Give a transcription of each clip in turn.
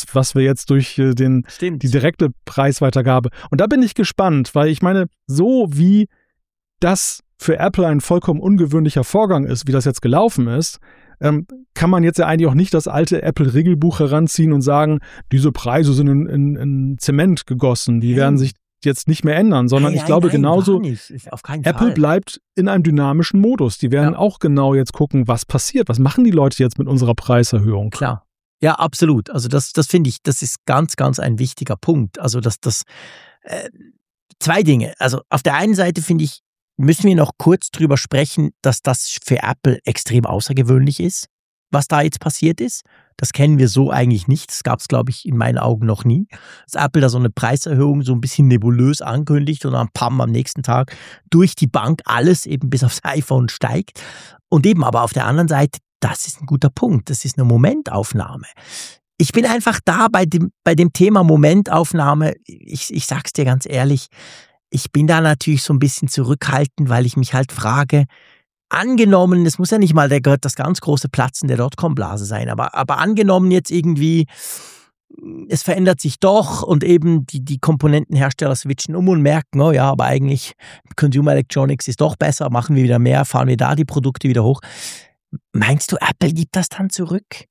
was wir jetzt durch die direkte Preisweitergabe. Und da bin ich gespannt, weil ich meine, so wie das für Apple ein vollkommen ungewöhnlicher Vorgang ist, wie das jetzt gelaufen ist, kann man jetzt ja eigentlich auch nicht das alte Apple-Regelbuch heranziehen und sagen, diese Preise sind in Zement gegossen, die werden sich jetzt nicht mehr ändern, sondern ich glaube genauso, Apple bleibt in einem dynamischen Modus. Die werden auch genau jetzt gucken, was passiert. Was machen die Leute jetzt mit unserer Preiserhöhung? Klar. Ja, absolut. Also das finde ich, das ist ganz, ganz ein wichtiger Punkt. Also zwei Dinge. Also auf der einen Seite finde ich, müssen wir noch kurz drüber sprechen, dass das für Apple extrem außergewöhnlich ist, was da jetzt passiert ist. Das kennen wir so eigentlich nicht. Das gab es, glaube ich, in meinen Augen noch nie. Dass Apple da so eine Preiserhöhung so ein bisschen nebulös ankündigt und dann am nächsten Tag durch die Bank alles eben bis aufs iPhone steigt. Und eben aber auf der anderen Seite, das ist ein guter Punkt. Das ist eine Momentaufnahme. Ich bin einfach da bei dem Thema Momentaufnahme. Ich sag's dir ganz ehrlich, ich bin da natürlich so ein bisschen zurückhaltend, weil ich mich halt frage, angenommen, es muss ja nicht mal das ganz große Platzen der Dotcom-Blase sein, aber angenommen jetzt irgendwie, es verändert sich doch und eben die Komponentenhersteller switchen um und merken, oh ja, aber eigentlich Consumer Electronics ist doch besser, machen wir wieder mehr, fahren wir da die Produkte wieder hoch. Meinst du, Apple gibt das dann zurück?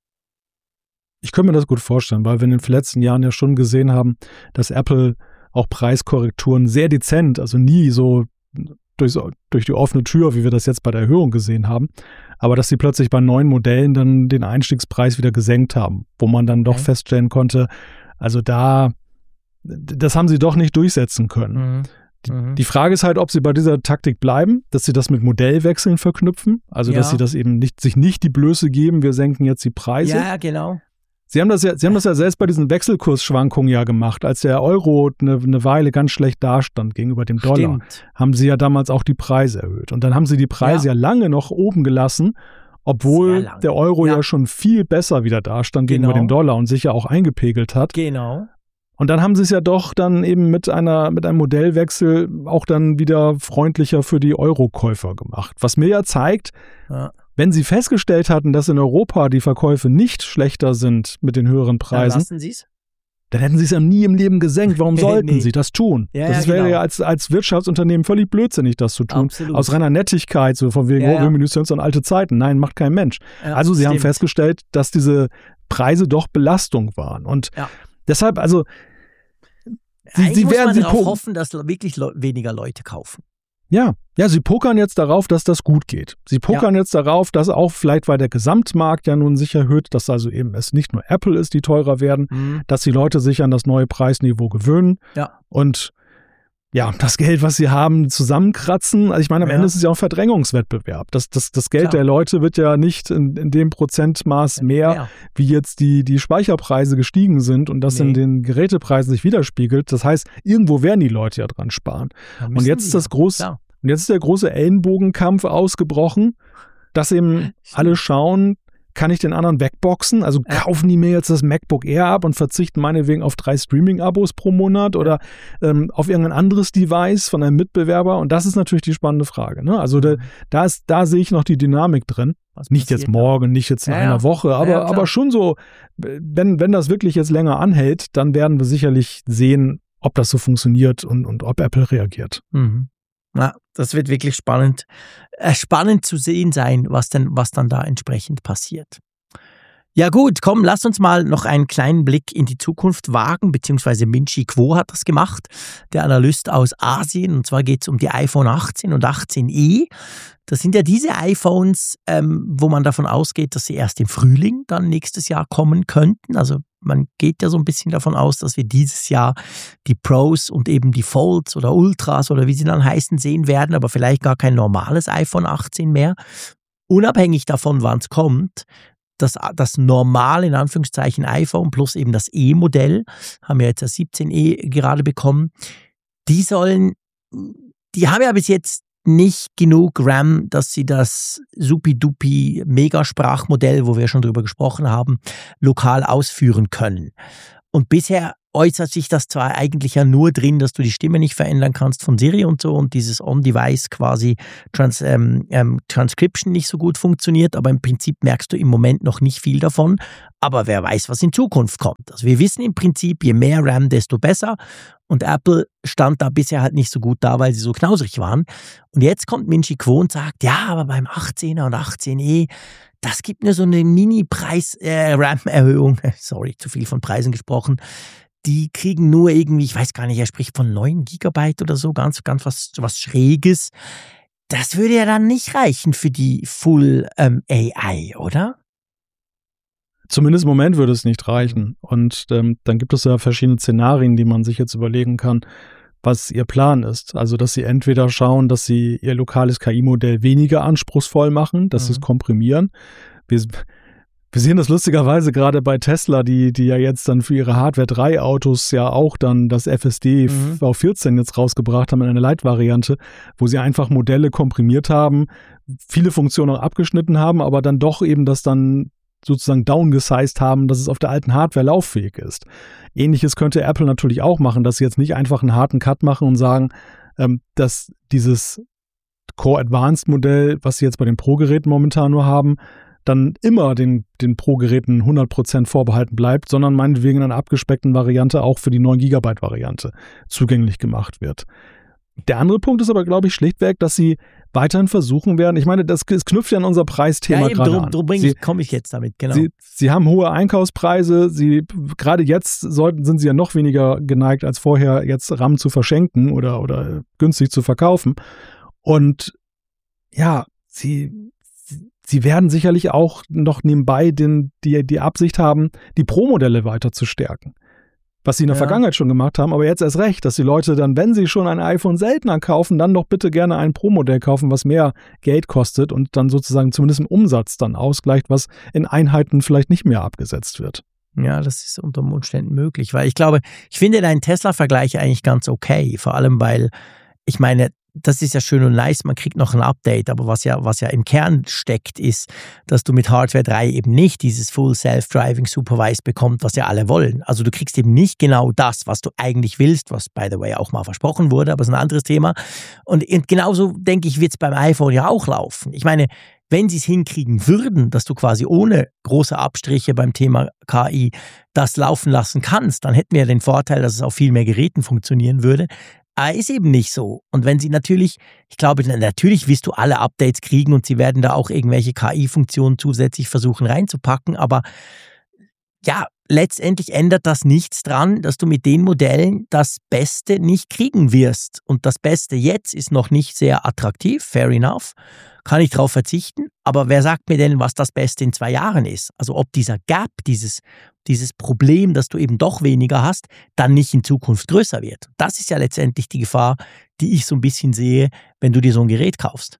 Ich könnte mir das gut vorstellen, weil wir in den letzten Jahren ja schon gesehen haben, dass Apple auch Preiskorrekturen sehr dezent, also nie so durch die offene Tür, wie wir das jetzt bei der Erhöhung gesehen haben, aber dass sie plötzlich bei neuen Modellen dann den Einstiegspreis wieder gesenkt haben, wo man dann doch feststellen konnte, also das haben sie doch nicht durchsetzen können. Die Frage ist halt, ob sie bei dieser Taktik bleiben, dass sie das mit Modellwechseln verknüpfen, also dass sie das eben sich nicht die Blöße geben, wir senken jetzt die Preise. Ja, genau. Sie haben das ja selbst bei diesen Wechselkursschwankungen ja gemacht. Als der Euro eine Weile ganz schlecht dastand gegenüber dem Dollar, haben sie ja damals auch die Preise erhöht. Und dann haben sie die Preise ja lange noch oben gelassen, obwohl der Euro ja schon viel besser wieder dastand gegenüber dem Dollar und sich ja auch eingepegelt hat. Genau. Und dann haben sie es ja doch dann eben mit einem Modellwechsel auch dann wieder freundlicher für die Euro-Käufer gemacht. Was mir ja zeigt, wenn sie festgestellt hatten, dass in Europa die Verkäufe nicht schlechter sind mit den höheren Preisen, dann lassen sie's. Dann hätten sie es ja nie im Leben gesenkt. Warum sollten sie das tun? Ja, das wäre ja als Wirtschaftsunternehmen völlig blödsinnig, das zu tun. Absolut. Aus reiner Nettigkeit, so von wegen, wir müssen uns an alte Zeiten. Nein, macht kein Mensch. Ja, also sie haben festgestellt, dass diese Preise doch Belastung waren. Und deshalb, also sie werden darauf hoffen, dass wirklich weniger Leute kaufen. Ja, sie pokern jetzt darauf, dass das gut geht. Sie pokern jetzt darauf, dass auch vielleicht, weil der Gesamtmarkt ja nun sich erhöht, dass also eben es nicht nur Apple ist, die teurer werden, dass die Leute sich an das neue Preisniveau gewöhnen und das Geld, was sie haben, zusammenkratzen. Also ich meine, am Ende ist es ja auch ein Verdrängungswettbewerb. Das Geld der Leute wird ja nicht in dem Prozentmaß mehr, wie jetzt die Speicherpreise gestiegen sind und das in den Gerätepreisen sich widerspiegelt. Das heißt, irgendwo werden die Leute ja dran sparen. Und jetzt ist jetzt ist der große Ellenbogenkampf ausgebrochen, dass eben alle schauen, kann ich den anderen wegboxen? Also kaufen die mir jetzt das MacBook Air ab und verzichten meinetwegen auf 3 Streaming-Abos pro Monat oder auf irgendein anderes Device von einem Mitbewerber? Und das ist natürlich die spannende Frage. Ne? Also da sehe ich noch die Dynamik drin. Nicht jetzt morgen, nicht jetzt in einer Woche, aber schon so, wenn das wirklich jetzt länger anhält, dann werden wir sicherlich sehen, ob das so funktioniert und ob Apple reagiert. Ja, das wird wirklich spannend zu sehen sein, was dann da entsprechend passiert. Ja gut, komm, lass uns mal noch einen kleinen Blick in die Zukunft wagen, beziehungsweise Min-Chi Kuo hat das gemacht, der Analyst aus Asien, und zwar geht es um die iPhone 18 und 18e. Das sind ja diese iPhones, wo man davon ausgeht, dass sie erst im Frühling dann nächstes Jahr kommen könnten. Also man geht ja so ein bisschen davon aus, dass wir dieses Jahr die Pros und eben die Folds oder Ultras oder wie sie dann heißen sehen werden, aber vielleicht gar kein normales iPhone 18 mehr. Unabhängig davon, wann es kommt, das normale, in Anführungszeichen, iPhone plus eben das E-Modell, haben wir jetzt das 17e gerade bekommen, die haben ja bis jetzt nicht genug RAM, dass sie das supi-dupi Megasprachmodell, wo wir schon drüber gesprochen haben, lokal ausführen können. Und bisher äußert sich das zwar eigentlich ja nur drin, dass du die Stimme nicht verändern kannst von Siri und so und dieses On-Device quasi Transcription nicht so gut funktioniert, aber im Prinzip merkst du im Moment noch nicht viel davon. Aber wer weiß, was in Zukunft kommt. Also wir wissen im Prinzip, je mehr RAM, desto besser. Und Apple stand da bisher halt nicht so gut da, weil sie so knausrig waren. Und jetzt kommt Min-Chi Kuo und sagt, ja, aber beim 18er und 18E, das gibt nur so eine Mini-Preis-RAM-Erhöhung. Sorry, zu viel von Preisen gesprochen. Die kriegen nur irgendwie, ich weiß gar nicht, er spricht von 9 Gigabyte oder so, ganz was Schräges. Das würde ja dann nicht reichen für die Full AI, oder? Zumindest im Moment würde es nicht reichen. Und dann gibt es ja verschiedene Szenarien, die man sich jetzt überlegen kann, was ihr Plan ist. Also, dass sie entweder schauen, dass sie ihr lokales KI-Modell weniger anspruchsvoll machen, dass sie es komprimieren. Wir sehen das lustigerweise gerade bei Tesla, die ja jetzt dann für ihre Hardware 3 Autos ja auch dann das FSD V14 jetzt rausgebracht haben in einer Light-Variante, wo sie einfach Modelle komprimiert haben, viele Funktionen auch abgeschnitten haben, aber dann doch eben das dann sozusagen downgesized haben, dass es auf der alten Hardware lauffähig ist. Ähnliches könnte Apple natürlich auch machen, dass sie jetzt nicht einfach einen harten Cut machen und sagen, dass dieses Core Advanced Modell, was sie jetzt bei den Pro-Geräten momentan nur haben, dann immer den Pro-Geräten 100% vorbehalten bleibt, sondern meinetwegen in einer abgespeckten Variante auch für die 9 GB Variante zugänglich gemacht wird. Der andere Punkt ist aber, glaube ich, schlichtweg, dass sie weiterhin versuchen werden, ich meine, das knüpft ja an unser Preisthema gerade an. Darum komme ich jetzt damit, genau. Sie haben hohe Einkaufspreise, gerade jetzt sind sie ja noch weniger geneigt als vorher, jetzt RAM zu verschenken oder günstig zu verkaufen. Und ja, sie werden sicherlich auch noch nebenbei die Absicht haben, die Pro-Modelle weiter zu stärken. Was sie in der Vergangenheit schon gemacht haben, aber jetzt erst recht, dass die Leute dann, wenn sie schon ein iPhone seltener kaufen, dann doch bitte gerne ein Pro-Modell kaufen, was mehr Geld kostet und dann sozusagen zumindest im Umsatz dann ausgleicht, was in Einheiten vielleicht nicht mehr abgesetzt wird. Ja, das ist unter Umständen möglich, weil ich finde deinen Tesla-Vergleich eigentlich ganz okay, vor allem weil, ich meine, das ist ja schön und nice, man kriegt noch ein Update, aber was ja im Kern steckt, ist, dass du mit Hardware 3 eben nicht dieses Full Self-Driving Supervised bekommst, was ja alle wollen. Also du kriegst eben nicht genau das, was du eigentlich willst, was by the way auch mal versprochen wurde, aber ist ein anderes Thema. Und genauso, denke ich, wird es beim iPhone ja auch laufen. Ich meine, wenn sie es hinkriegen würden, dass du quasi ohne große Abstriche beim Thema KI das laufen lassen kannst, dann hätten wir ja den Vorteil, dass es auf viel mehr Geräten funktionieren würde. Ist eben nicht so. Und wenn sie natürlich wirst du alle Updates kriegen und sie werden da auch irgendwelche KI-Funktionen zusätzlich versuchen reinzupacken, aber ja, letztendlich ändert das nichts dran, dass du mit den Modellen das Beste nicht kriegen wirst. Und das Beste jetzt ist noch nicht sehr attraktiv, fair enough, kann ich darauf verzichten, aber wer sagt mir denn, was das Beste in 2 Jahren ist? Also ob dieser Gap, dieses Problem, dass du eben doch weniger hast, dann nicht in Zukunft größer wird. Das ist ja letztendlich die Gefahr, die ich so ein bisschen sehe, wenn du dir so ein Gerät kaufst.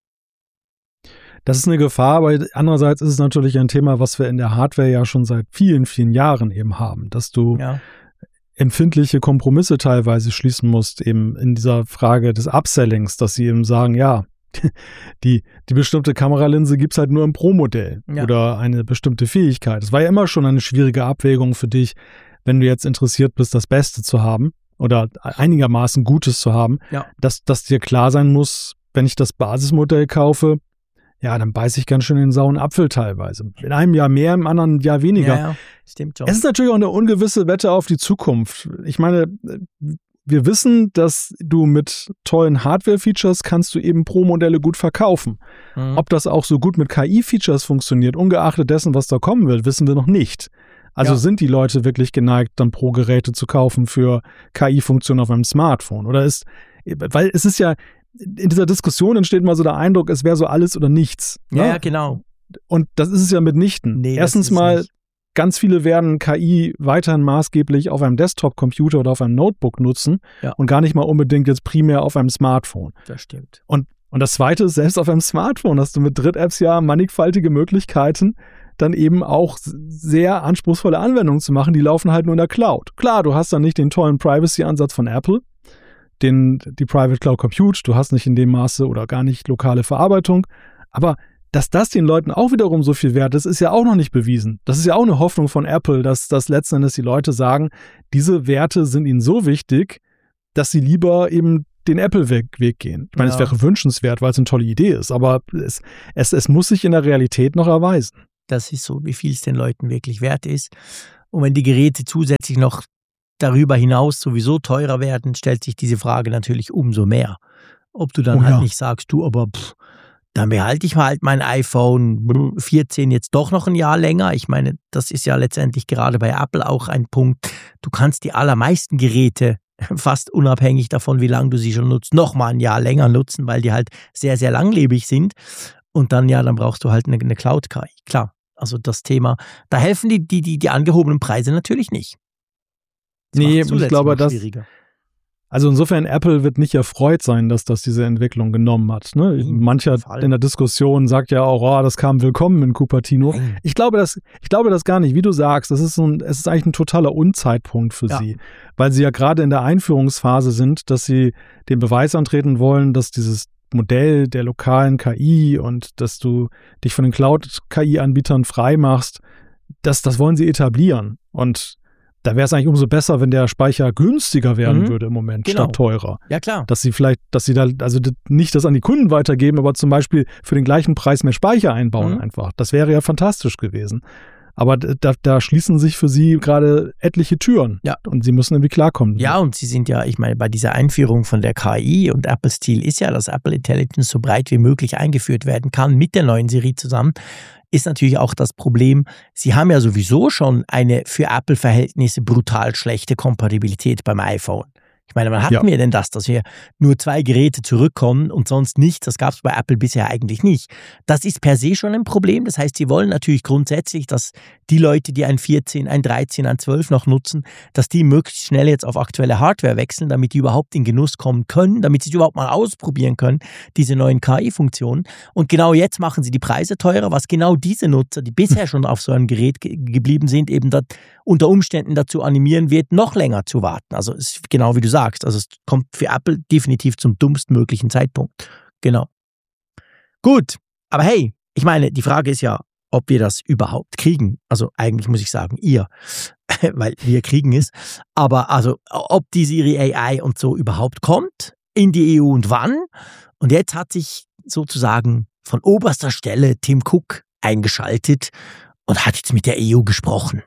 Das ist eine Gefahr, aber andererseits ist es natürlich ein Thema, was wir in der Hardware ja schon seit vielen, vielen Jahren eben haben, dass du empfindliche Kompromisse teilweise schließen musst, eben in dieser Frage des Upsellings, dass sie eben sagen, ja, die bestimmte Kameralinse gibt es halt nur im Pro-Modell oder eine bestimmte Fähigkeit. Es war ja immer schon eine schwierige Abwägung für dich, wenn du jetzt interessiert bist, das Beste zu haben oder einigermaßen Gutes zu haben, dass dir klar sein muss, wenn ich das Basismodell kaufe, ja, dann beiße ich ganz schön den sauren Apfel teilweise. In einem Jahr mehr, im anderen Jahr weniger. Ja, stimmt schon. Es ist natürlich auch eine ungewisse Wette auf die Zukunft. Ich meine, wir wissen, dass du mit tollen Hardware-Features kannst du eben Pro-Modelle gut verkaufen. Ob das auch so gut mit KI-Features funktioniert, ungeachtet dessen, was da kommen wird, wissen wir noch nicht. Also sind die Leute wirklich geneigt, dann Pro-Geräte zu kaufen für KI-Funktionen auf einem Smartphone? Weil es ist ja, in dieser Diskussion entsteht mal so der Eindruck, es wäre so alles oder nichts. Ne? Ja, genau. Und das ist es ja mitnichten. Nee, erstens mal, ganz viele werden KI weiterhin maßgeblich auf einem Desktop-Computer oder auf einem Notebook nutzen und gar nicht mal unbedingt jetzt primär auf einem Smartphone. Das stimmt. Und das Zweite ist, selbst auf einem Smartphone hast du mit Dritt-Apps ja mannigfaltige Möglichkeiten, dann eben auch sehr anspruchsvolle Anwendungen zu machen, die laufen halt nur in der Cloud. Klar, du hast dann nicht den tollen Privacy-Ansatz von Apple, die Private Cloud Compute, du hast nicht in dem Maße oder gar nicht lokale Verarbeitung, aber dass das den Leuten auch wiederum so viel wert ist, ist ja auch noch nicht bewiesen. Das ist ja auch eine Hoffnung von Apple, dass letzten Endes die Leute sagen, diese Werte sind ihnen so wichtig, dass sie lieber eben den Apple-Weg gehen. Ich meine, es wäre wünschenswert, weil es eine tolle Idee ist, aber es muss sich in der Realität noch erweisen. Das ist so, wie viel es den Leuten wirklich wert ist. Und wenn die Geräte zusätzlich noch darüber hinaus sowieso teurer werden, stellt sich diese Frage natürlich umso mehr. Ob du dann halt nicht sagst, aber dann behalte ich halt mein iPhone 14 jetzt doch noch ein Jahr länger. Ich meine, das ist ja letztendlich gerade bei Apple auch ein Punkt. Du kannst die allermeisten Geräte fast unabhängig davon, wie lange du sie schon nutzt, noch mal ein Jahr länger nutzen, weil die halt sehr, sehr langlebig sind. Und dann brauchst du halt eine Cloud-KI. Klar, also das Thema, da helfen die angehobenen Preise natürlich nicht. Nee, ich glaube, also insofern, Apple wird nicht erfreut sein, dass das diese Entwicklung genommen hat. Ne? Mancher in der Diskussion sagt ja auch, das kam willkommen in Cupertino. Nein. Ich glaube das gar nicht. Wie du sagst, es ist eigentlich ein totaler Unzeitpunkt für sie, weil sie ja gerade in der Einführungsphase sind, dass sie den Beweis antreten wollen, dass dieses Modell der lokalen KI und dass du dich von den Cloud-KI-Anbietern frei machst, das wollen sie etablieren. Und da wäre es eigentlich umso besser, wenn der Speicher günstiger werden würde im Moment, statt teurer. Ja, klar. Dass sie da, also nicht das an die Kunden weitergeben, aber zum Beispiel für den gleichen Preis mehr Speicher einbauen einfach. Das wäre ja fantastisch gewesen. Aber da schließen sich für sie gerade etliche Türen. Ja. Und sie müssen irgendwie klarkommen. Ja, und sie sind ja, ich meine, bei dieser Einführung von der KI und Apples Ziel ist ja, dass Apple Intelligence so breit wie möglich eingeführt werden kann mit der neuen Serie zusammen. Ist natürlich auch das Problem, sie haben ja sowieso schon eine für Apple-Verhältnisse brutal schlechte Kompatibilität beim iPhone. Ich meine, wann hatten wir denn das, dass wir nur 2 Geräte zurückkommen und sonst nichts? Das gab es bei Apple bisher eigentlich nicht. Das ist per se schon ein Problem. Das heißt, sie wollen natürlich grundsätzlich, dass die Leute, die ein 14, ein 13, ein 12 noch nutzen, dass die möglichst schnell jetzt auf aktuelle Hardware wechseln, damit die überhaupt in Genuss kommen können, damit sie es überhaupt mal ausprobieren können, diese neuen KI-Funktionen. Und genau jetzt machen sie die Preise teurer, was genau diese Nutzer, die bisher schon auf so einem Gerät geblieben sind, eben unter Umständen dazu animieren wird, noch länger zu warten. Also es ist genau wie du sagst. Also es kommt für Apple definitiv zum dummstmöglichen Zeitpunkt. Genau. Gut, aber hey, ich meine, die Frage ist ja, ob wir das überhaupt kriegen. Also eigentlich muss ich sagen, ihr, weil wir kriegen es. Aber also, ob die Siri AI und so überhaupt kommt in die EU und wann. Und jetzt hat sich sozusagen von oberster Stelle Tim Cook eingeschaltet und hat jetzt mit der EU gesprochen.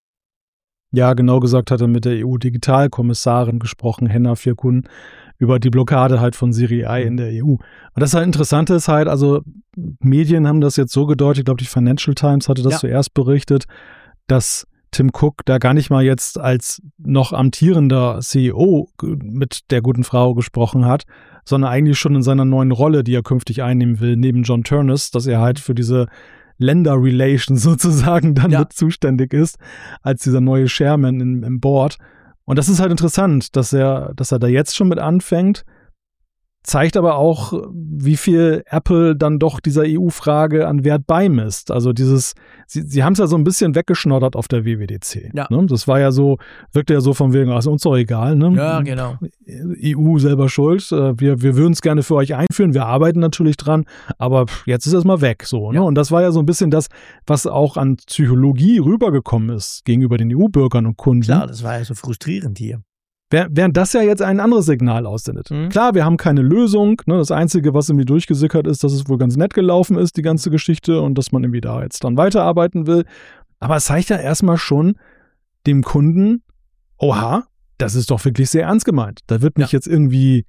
Ja, genau gesagt hat er mit der EU-Digitalkommissarin gesprochen, Henna Virkun, über die Blockade halt von Siri AI in der EU. Und das halt Interessante ist halt, also Medien haben das jetzt so gedeutet, ich glaube die Financial Times hatte das zuerst berichtet, dass Tim Cook da gar nicht mal jetzt als noch amtierender CEO mit der guten Frau gesprochen hat, sondern eigentlich schon in seiner neuen Rolle, die er künftig einnehmen will, neben John Turnus, dass er halt für diese Länder-Relations sozusagen dann mit zuständig ist, als dieser neue Chairman im Board. Und das ist halt interessant, dass er da jetzt schon mit anfängt, zeigt aber auch, wie viel Apple dann doch dieser EU-Frage an Wert beimisst. Also sie haben es ja so ein bisschen weggeschnoddert auf der WWDC. Ja. Ne? Das war ja so, wirkte ja so von wegen, also uns doch egal. Ne? Ja, genau. EU selber schuld. Wir würden es gerne für euch einführen. Wir arbeiten natürlich dran, aber jetzt ist es mal weg. So, ne? Ja. Und das war ja so ein bisschen das, was auch an Psychologie rübergekommen ist gegenüber den EU-Bürgern und Kunden. Klar, das war ja so frustrierend hier. Während das ja jetzt ein anderes Signal aussendet. Klar, wir haben keine Lösung. Ne? Das Einzige, was irgendwie durchgesickert ist, dass es wohl ganz nett gelaufen ist, die ganze Geschichte, und dass man irgendwie da jetzt dann weiterarbeiten will. Aber es zeigt ja erstmal schon dem Kunden, oha, das ist doch wirklich sehr ernst gemeint. Da wird nicht jetzt irgendwie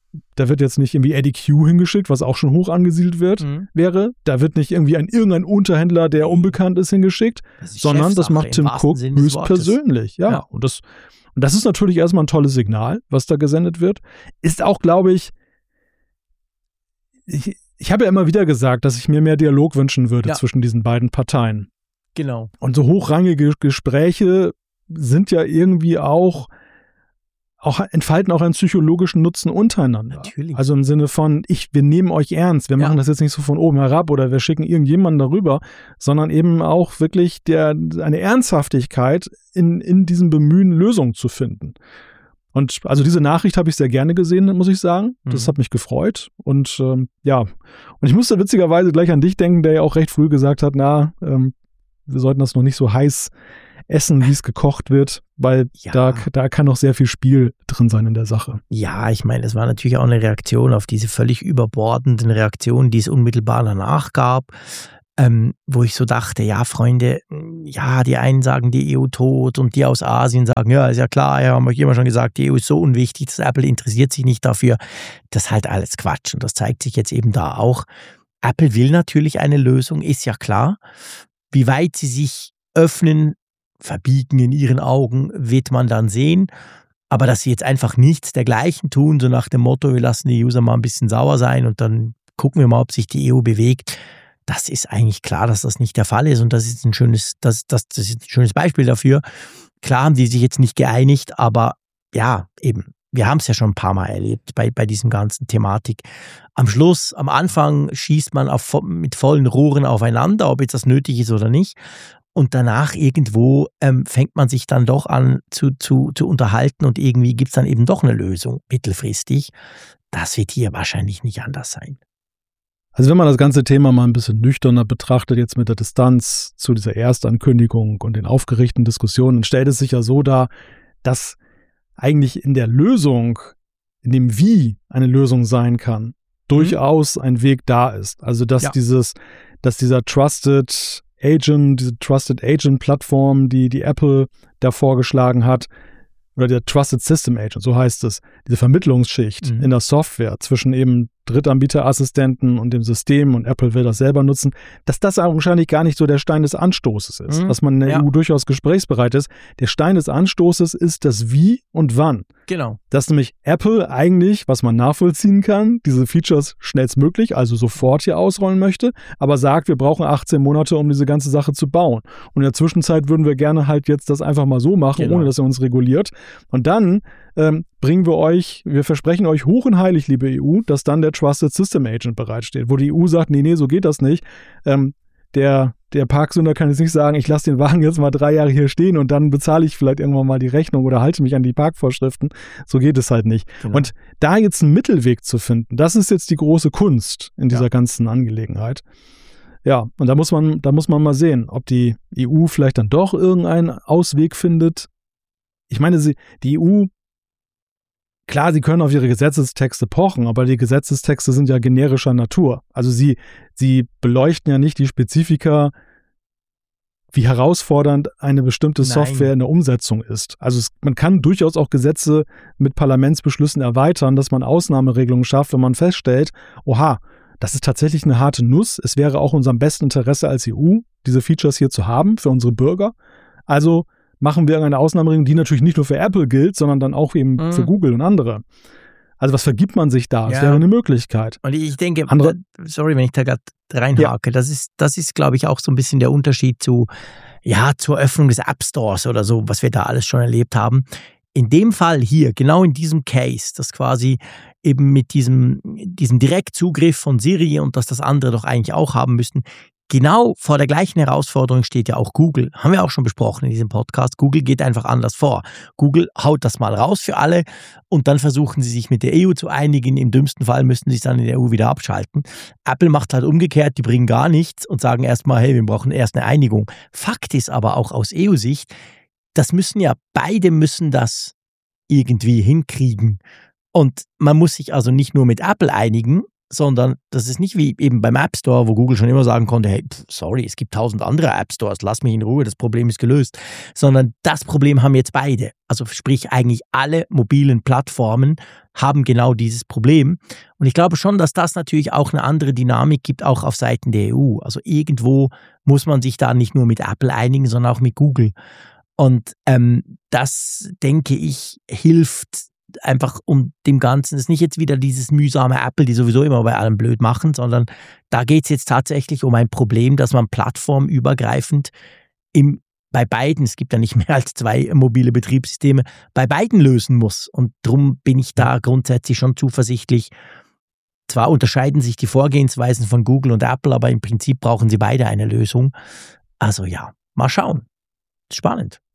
Eddie Q hingeschickt, was auch schon hoch angesiedelt wäre. Da wird nicht irgendwie irgendein Unterhändler, der unbekannt ist, hingeschickt, sondern das macht Tim Cook höchstpersönlich. Ja. Und das ist natürlich erstmal ein tolles Signal, was da gesendet wird. Ist auch, glaube ich habe ja immer wieder gesagt, dass ich mir mehr Dialog wünschen würde zwischen diesen beiden Parteien. Genau. Und so hochrangige Gespräche sind ja irgendwie auch entfalten auch einen psychologischen Nutzen untereinander. Natürlich. Also im Sinne von, wir nehmen euch ernst, wir machen das jetzt nicht so von oben herab oder wir schicken irgendjemanden darüber, sondern eben auch wirklich eine Ernsthaftigkeit in diesem Bemühen, Lösungen zu finden. Und also diese Nachricht habe ich sehr gerne gesehen, muss ich sagen. Das hat mich gefreut. Und und ich musste witzigerweise gleich an dich denken, der ja auch recht früh gesagt hat, wir sollten das noch nicht so heiß essen, wie es gekocht wird, weil da kann noch sehr viel Spiel drin sein in der Sache. Ja, ich meine, es war natürlich auch eine Reaktion auf diese völlig überbordenden Reaktionen, die es unmittelbar danach gab, wo ich so dachte, ja Freunde, ja, die einen sagen die EU tot und die aus Asien sagen, ja, ist ja klar, ja, haben wir immer schon gesagt, die EU ist so unwichtig, das Apple interessiert sich nicht dafür. Das ist halt alles Quatsch und das zeigt sich jetzt eben da auch. Apple will natürlich eine Lösung, ist ja klar. Wie weit sie sich öffnen, verbiegen in ihren Augen, wird man dann sehen. Aber dass sie jetzt einfach nichts dergleichen tun, so nach dem Motto, wir lassen die User mal ein bisschen sauer sein und dann gucken wir mal, ob sich die EU bewegt, das ist eigentlich klar, dass das nicht der Fall ist. Und das ist ein schönes Beispiel dafür. Klar haben die sich jetzt nicht geeinigt, aber ja, eben, wir haben es ja schon ein paar Mal erlebt bei diesem ganzen Thematik. Am Schluss, am Anfang schießt man mit vollen Rohren aufeinander, ob jetzt das nötig ist oder nicht. Und danach irgendwo fängt man sich dann doch an zu unterhalten und irgendwie gibt es dann eben doch eine Lösung mittelfristig. Das wird hier wahrscheinlich nicht anders sein. Also wenn man das ganze Thema mal ein bisschen nüchterner betrachtet, jetzt mit der Distanz zu dieser Erstankündigung und den aufgeregten Diskussionen, dann stellt es sich ja so dar, dass eigentlich in der Lösung, in dem Wie eine Lösung sein kann, durchaus ein Weg da ist. Also dass dieser Trusted Agent, diese Trusted Agent Plattform, die Apple da vorgeschlagen hat, oder der Trusted System Agent, so heißt es, diese Vermittlungsschicht in der Software zwischen eben Drittanbieterassistenten und dem System und Apple will das selber nutzen, dass das wahrscheinlich gar nicht so der Stein des Anstoßes ist, dass man in der EU durchaus gesprächsbereit ist. Der Stein des Anstoßes ist das Wie und Wann. Genau. Dass nämlich Apple eigentlich, was man nachvollziehen kann, diese Features schnellstmöglich, also sofort hier ausrollen möchte, aber sagt, wir brauchen 18 Monate, um diese ganze Sache zu bauen. Und in der Zwischenzeit würden wir gerne halt jetzt das einfach mal so machen, ohne dass er uns reguliert. Und dann wir versprechen euch hoch und heilig, liebe EU, dass dann der Trusted System Agent bereitsteht, wo die EU sagt, nee, so geht das nicht. Der Parksünder kann jetzt nicht sagen, ich lasse den Wagen jetzt mal 3 Jahre hier stehen und dann bezahle ich vielleicht irgendwann mal die Rechnung oder halte mich an die Parkvorschriften. So geht es halt nicht. Genau. Und da jetzt einen Mittelweg zu finden, das ist jetzt die große Kunst in dieser ganzen Angelegenheit. Ja, und da muss man mal sehen, ob die EU vielleicht dann doch irgendeinen Ausweg findet. Ich meine, die EU, klar, sie können auf ihre Gesetzestexte pochen, aber die Gesetzestexte sind ja generischer Natur. Also sie beleuchten ja nicht die Spezifika, wie herausfordernd eine bestimmte Software in der Umsetzung ist. Also man kann durchaus auch Gesetze mit Parlamentsbeschlüssen erweitern, dass man Ausnahmeregelungen schafft, wenn man feststellt, oha, das ist tatsächlich eine harte Nuss. Es wäre auch unserem besten Interesse als EU, diese Features hier zu haben für unsere Bürger. Also machen wir eine Ausnahmeregelung, die natürlich nicht nur für Apple gilt, sondern dann auch eben für Google und andere. Also was vergibt man sich da? Das wäre eine Möglichkeit. Und ich denke, sorry, wenn ich da gerade reinhake, das ist, glaube ich, auch so ein bisschen der Unterschied zur Öffnung des App Stores oder so, was wir da alles schon erlebt haben. In dem Fall hier, genau in diesem Case, das quasi eben mit diesem Direktzugriff von Siri und dass das andere doch eigentlich auch haben müssten, genau vor der gleichen Herausforderung steht ja auch Google. Haben wir auch schon besprochen in diesem Podcast. Google geht einfach anders vor. Google haut das mal raus für alle und dann versuchen sie sich mit der EU zu einigen. Im dümmsten Fall müssten sie es dann in der EU wieder abschalten. Apple macht halt umgekehrt, die bringen gar nichts und sagen erstmal, hey, wir brauchen erst eine Einigung. Fakt ist aber auch aus EU-Sicht, beide müssen das irgendwie hinkriegen. Und man muss sich also nicht nur mit Apple einigen, sondern das ist nicht wie eben beim App Store, wo Google schon immer sagen konnte, hey, sorry, es gibt 1000 andere App Stores, lass mich in Ruhe, das Problem ist gelöst. Sondern das Problem haben jetzt beide. Also sprich, eigentlich alle mobilen Plattformen haben genau dieses Problem. Und ich glaube schon, dass das natürlich auch eine andere Dynamik gibt, auch auf Seiten der EU. Also irgendwo muss man sich da nicht nur mit Apple einigen, sondern auch mit Google. Und das, denke ich, hilft einfach um dem Ganzen. Es ist nicht jetzt wieder dieses mühsame Apple, die sowieso immer bei allem blöd machen, sondern da geht es jetzt tatsächlich um ein Problem, das man plattformübergreifend bei beiden, es gibt ja nicht mehr als 2 mobile Betriebssysteme, bei beiden lösen muss. Und darum bin ich da grundsätzlich schon zuversichtlich. Zwar unterscheiden sich die Vorgehensweisen von Google und Apple, aber im Prinzip brauchen sie beide eine Lösung. Also ja, mal schauen. Spannend.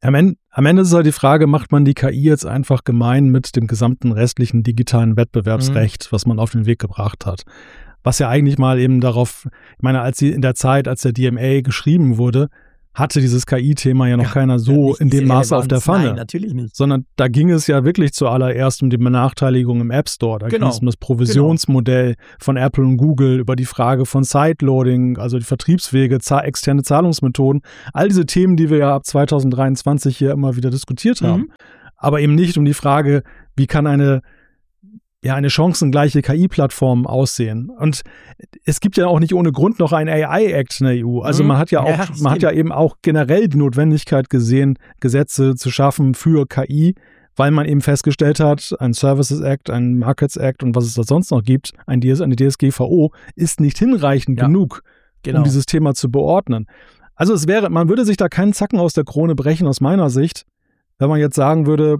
Am Ende ist halt die Frage, macht man die KI jetzt einfach gemein mit dem gesamten restlichen digitalen Wettbewerbsrecht, was man auf den Weg gebracht hat. Was ja eigentlich mal eben darauf, ich meine, als der DMA geschrieben wurde, hatte dieses KI-Thema ja noch keiner so in dem Maße auf der Pfanne. Nein, natürlich nicht. Sondern da ging es ja wirklich zuallererst um die Benachteiligung im App Store. Da ging es um das Provisionsmodell von Apple und Google, über die Frage von Sideloading, also die Vertriebswege, externe Zahlungsmethoden. All diese Themen, die wir ja ab 2023 hier immer wieder diskutiert haben. Aber eben nicht um die Frage, wie kann eine chancengleiche KI-Plattform aussehen. Und es gibt ja auch nicht ohne Grund noch einen AI-Act in der EU. Also man hat ja eben auch generell die Notwendigkeit gesehen, Gesetze zu schaffen für KI, weil man eben festgestellt hat, ein Services Act, ein Markets Act und was es da sonst noch gibt, eine DSGVO, ist nicht hinreichend genug, um dieses Thema zu beordnen. Also man würde sich da keinen Zacken aus der Krone brechen aus meiner Sicht, wenn man jetzt sagen würde,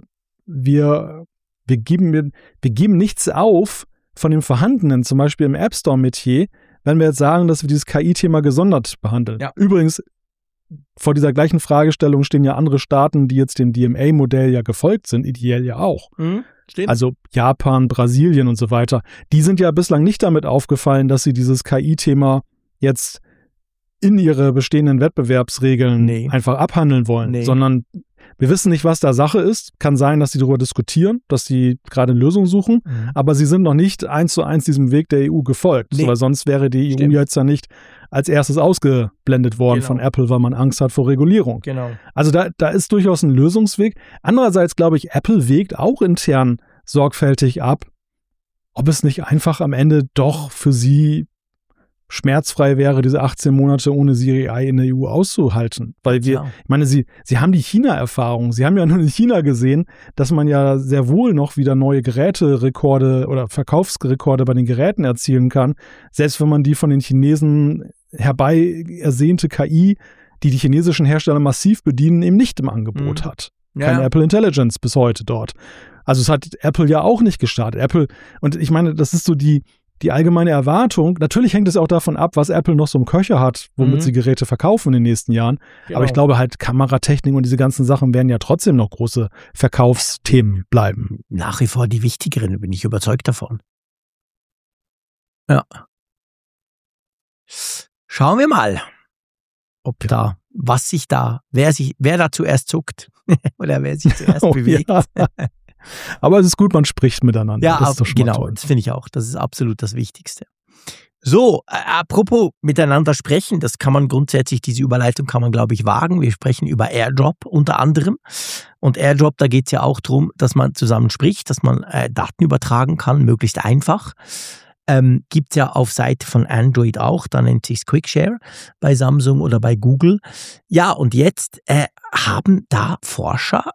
wir geben nichts auf von dem Vorhandenen, zum Beispiel im App Store-Metier, wenn wir jetzt sagen, dass wir dieses KI-Thema gesondert behandeln. Ja. Übrigens, vor dieser gleichen Fragestellung stehen ja andere Staaten, die jetzt dem DMA-Modell ja gefolgt sind, ideell ja auch. Also Japan, Brasilien und so weiter. Die sind ja bislang nicht damit aufgefallen, dass sie dieses KI-Thema jetzt in ihre bestehenden Wettbewerbsregeln einfach abhandeln wollen, sondern wir wissen nicht, was da Sache ist. Kann sein, dass sie darüber diskutieren, dass sie gerade eine Lösung suchen, aber sie sind noch nicht 1:1 diesem Weg der EU gefolgt, weil sonst wäre die EU jetzt ja nicht als erstes ausgeblendet worden von Apple, weil man Angst hat vor Regulierung. Also da ist durchaus ein Lösungsweg. Andererseits glaube ich, Apple wägt auch intern sorgfältig ab, ob es nicht einfach am Ende doch für sie schmerzfrei wäre, diese 18 Monate ohne Siri AI in der EU auszuhalten. Weil ich meine, sie haben die China-Erfahrung. Sie haben ja nur in China gesehen, dass man ja sehr wohl noch wieder neue Geräterekorde oder Verkaufsrekorde bei den Geräten erzielen kann, selbst wenn man die von den Chinesen herbei ersehnte KI, die chinesischen Hersteller massiv bedienen, eben nicht im Angebot hat. Keine Apple Intelligence bis heute dort. Also es hat Apple ja auch nicht gestartet. Und ich meine, das ist so die allgemeine Erwartung, natürlich hängt es auch davon ab, was Apple noch so im Köcher hat, womit sie Geräte verkaufen in den nächsten Jahren. Aber ich glaube halt, Kameratechnik und diese ganzen Sachen werden ja trotzdem noch große Verkaufsthemen bleiben. Nach wie vor die wichtigeren, bin ich überzeugt davon. Ja. Schauen wir mal, wer da zuerst zuckt oder wer sich zuerst bewegt. Ja. Aber es ist gut, man spricht miteinander. Ja, das ist doch schon mal toll. Das finde ich auch. Das ist absolut das Wichtigste. So, apropos miteinander sprechen, das kann man grundsätzlich, diese Überleitung kann man, glaube ich, wagen. Wir sprechen über AirDrop unter anderem. Und AirDrop, da geht es ja auch darum, dass man zusammen spricht, dass man Daten übertragen kann, möglichst einfach. Gibt es ja auf Seite von Android auch, da nennt sich QuickShare bei Samsung oder bei Google. Ja, und jetzt haben da Forscher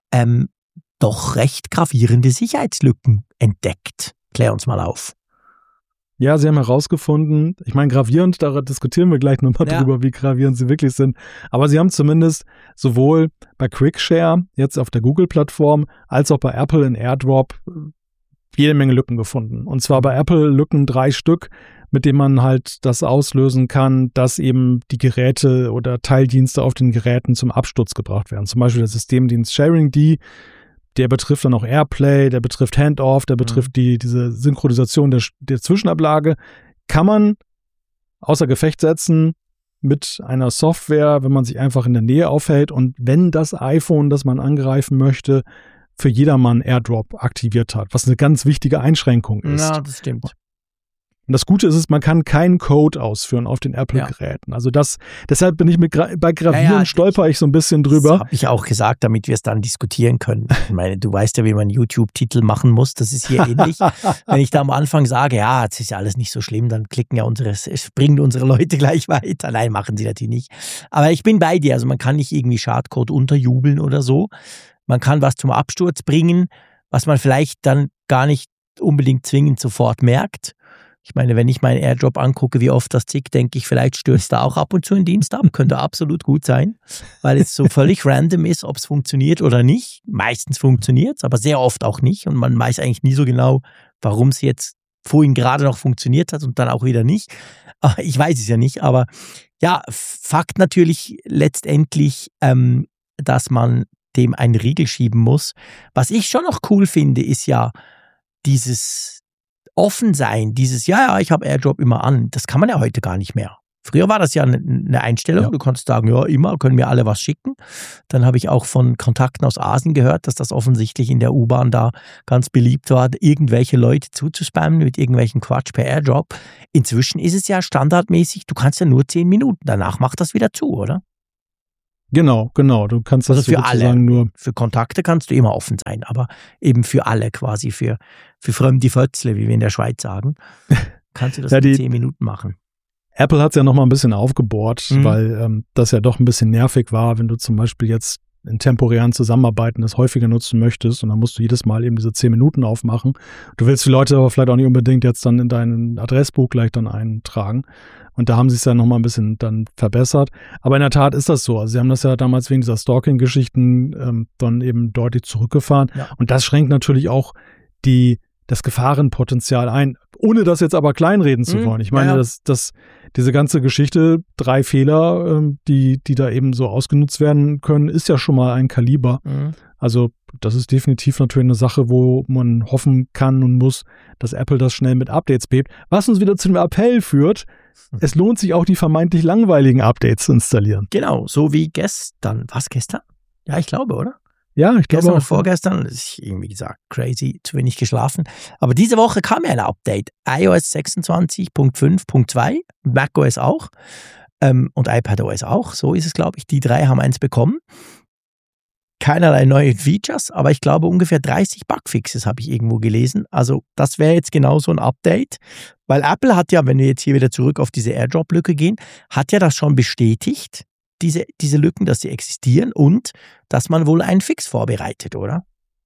doch recht gravierende Sicherheitslücken entdeckt. Klär uns mal auf. Ja, sie haben herausgefunden, ich meine, gravierend, da diskutieren wir gleich nochmal drüber, wie gravierend sie wirklich sind. Aber sie haben zumindest sowohl bei QuickShare, jetzt auf der Google-Plattform, als auch bei Apple in AirDrop jede Menge Lücken gefunden. Und zwar bei Apple Lücken 3 Stück, mit denen man halt das auslösen kann, dass eben die Geräte oder Teildienste auf den Geräten zum Absturz gebracht werden. Zum Beispiel der Systemdienst SharingD, der betrifft dann auch AirPlay, der betrifft Handoff, der betrifft diese Synchronisation der Zwischenablage. Kann man außer Gefecht setzen mit einer Software, wenn man sich einfach in der Nähe aufhält und wenn das iPhone, das man angreifen möchte, für jedermann AirDrop aktiviert hat, was eine ganz wichtige Einschränkung ist. Ja, das stimmt. Und das Gute ist, man kann keinen Code ausführen auf den Apple-Geräten. Also deshalb bin ich bei Gravieren stolper ich so ein bisschen drüber. Das habe ich auch gesagt, damit wir es dann diskutieren können. Ich meine, du weißt ja, wie man YouTube-Titel machen muss. Das ist hier ähnlich. Wenn ich da am Anfang sage, ja, jetzt ist ja alles nicht so schlimm, dann springen unsere Leute gleich weiter. Nein, machen sie natürlich nicht. Aber ich bin bei dir. Also man kann nicht irgendwie Schadcode unterjubeln oder so. Man kann was zum Absturz bringen, was man vielleicht dann gar nicht unbedingt zwingend sofort merkt. Ich meine, wenn ich meinen AirDrop angucke, wie oft das tickt, denke ich, vielleicht stürzt da auch ab und zu ein Dienst ab. Könnte absolut gut sein, weil es so völlig random ist, ob es funktioniert oder nicht. Meistens funktioniert es, aber sehr oft auch nicht. Und man weiß eigentlich nie so genau, warum es jetzt vorhin gerade noch funktioniert hat und dann auch wieder nicht. Ich weiß es ja nicht, aber ja, Fakt natürlich letztendlich, dass man dem einen Riegel schieben muss. Was ich schon noch cool finde, ist ja dieses Offensein, dieses, ich habe AirDrop immer an, das kann man ja heute gar nicht mehr. Früher war das ja eine Einstellung, du konntest sagen, immer, können mir alle was schicken. Dann habe ich auch von Kontakten aus Asien gehört, dass das offensichtlich in der U-Bahn da ganz beliebt war, irgendwelche Leute zuzuspammen mit irgendwelchen Quatsch per AirDrop. Inzwischen ist es ja standardmäßig, du kannst ja nur 10 Minuten, danach macht das wieder zu, oder? Genau, du kannst das also für alle, nur... Für Kontakte kannst du immer offen sein, aber eben für alle quasi, für fremde Fötzle, wie wir in der Schweiz sagen, kannst du das in 10 Minuten machen. Apple hat es ja nochmal ein bisschen aufgebohrt, weil das ja doch ein bisschen nervig war, wenn du zum Beispiel jetzt in temporären Zusammenarbeiten das häufiger nutzen möchtest und dann musst du jedes Mal eben diese 10 Minuten aufmachen. Du willst die Leute aber vielleicht auch nicht unbedingt jetzt dann in dein Adressbuch gleich dann eintragen. Und da haben sie es ja nochmal ein bisschen dann verbessert. Aber in der Tat ist das so. Also sie haben das ja damals wegen dieser Stalking-Geschichten dann eben deutlich zurückgefahren. Ja. Und das schränkt natürlich auch das Gefahrenpotenzial ein, ohne das jetzt aber kleinreden zu wollen. Ich meine, dass diese ganze Geschichte, 3 Fehler, die da eben so ausgenutzt werden können, ist ja schon mal ein Kaliber. Also das ist definitiv natürlich eine Sache, wo man hoffen kann und muss, dass Apple das schnell mit Updates bebt. Was uns wieder zu dem Appell führt, es lohnt sich auch, die vermeintlich langweiligen Updates zu installieren. Genau, so wie gestern. Was, gestern? Ja, ich glaube, oder? Ja, ich glaube gestern und vorgestern, das ist irgendwie gesagt, crazy, zu wenig geschlafen. Aber diese Woche kam ja ein Update. iOS 26.5.2, macOS auch und iPadOS auch. So ist es, glaube ich. Die 3 haben eins bekommen. Keinerlei neue Features, aber ich glaube ungefähr 30 Bugfixes habe ich irgendwo gelesen. Also das wäre jetzt genau so ein Update, weil Apple hat ja, wenn wir jetzt hier wieder zurück auf diese AirDrop-Lücke gehen, hat ja das schon bestätigt, diese Lücken, dass sie existieren und dass man wohl einen Fix vorbereitet, oder?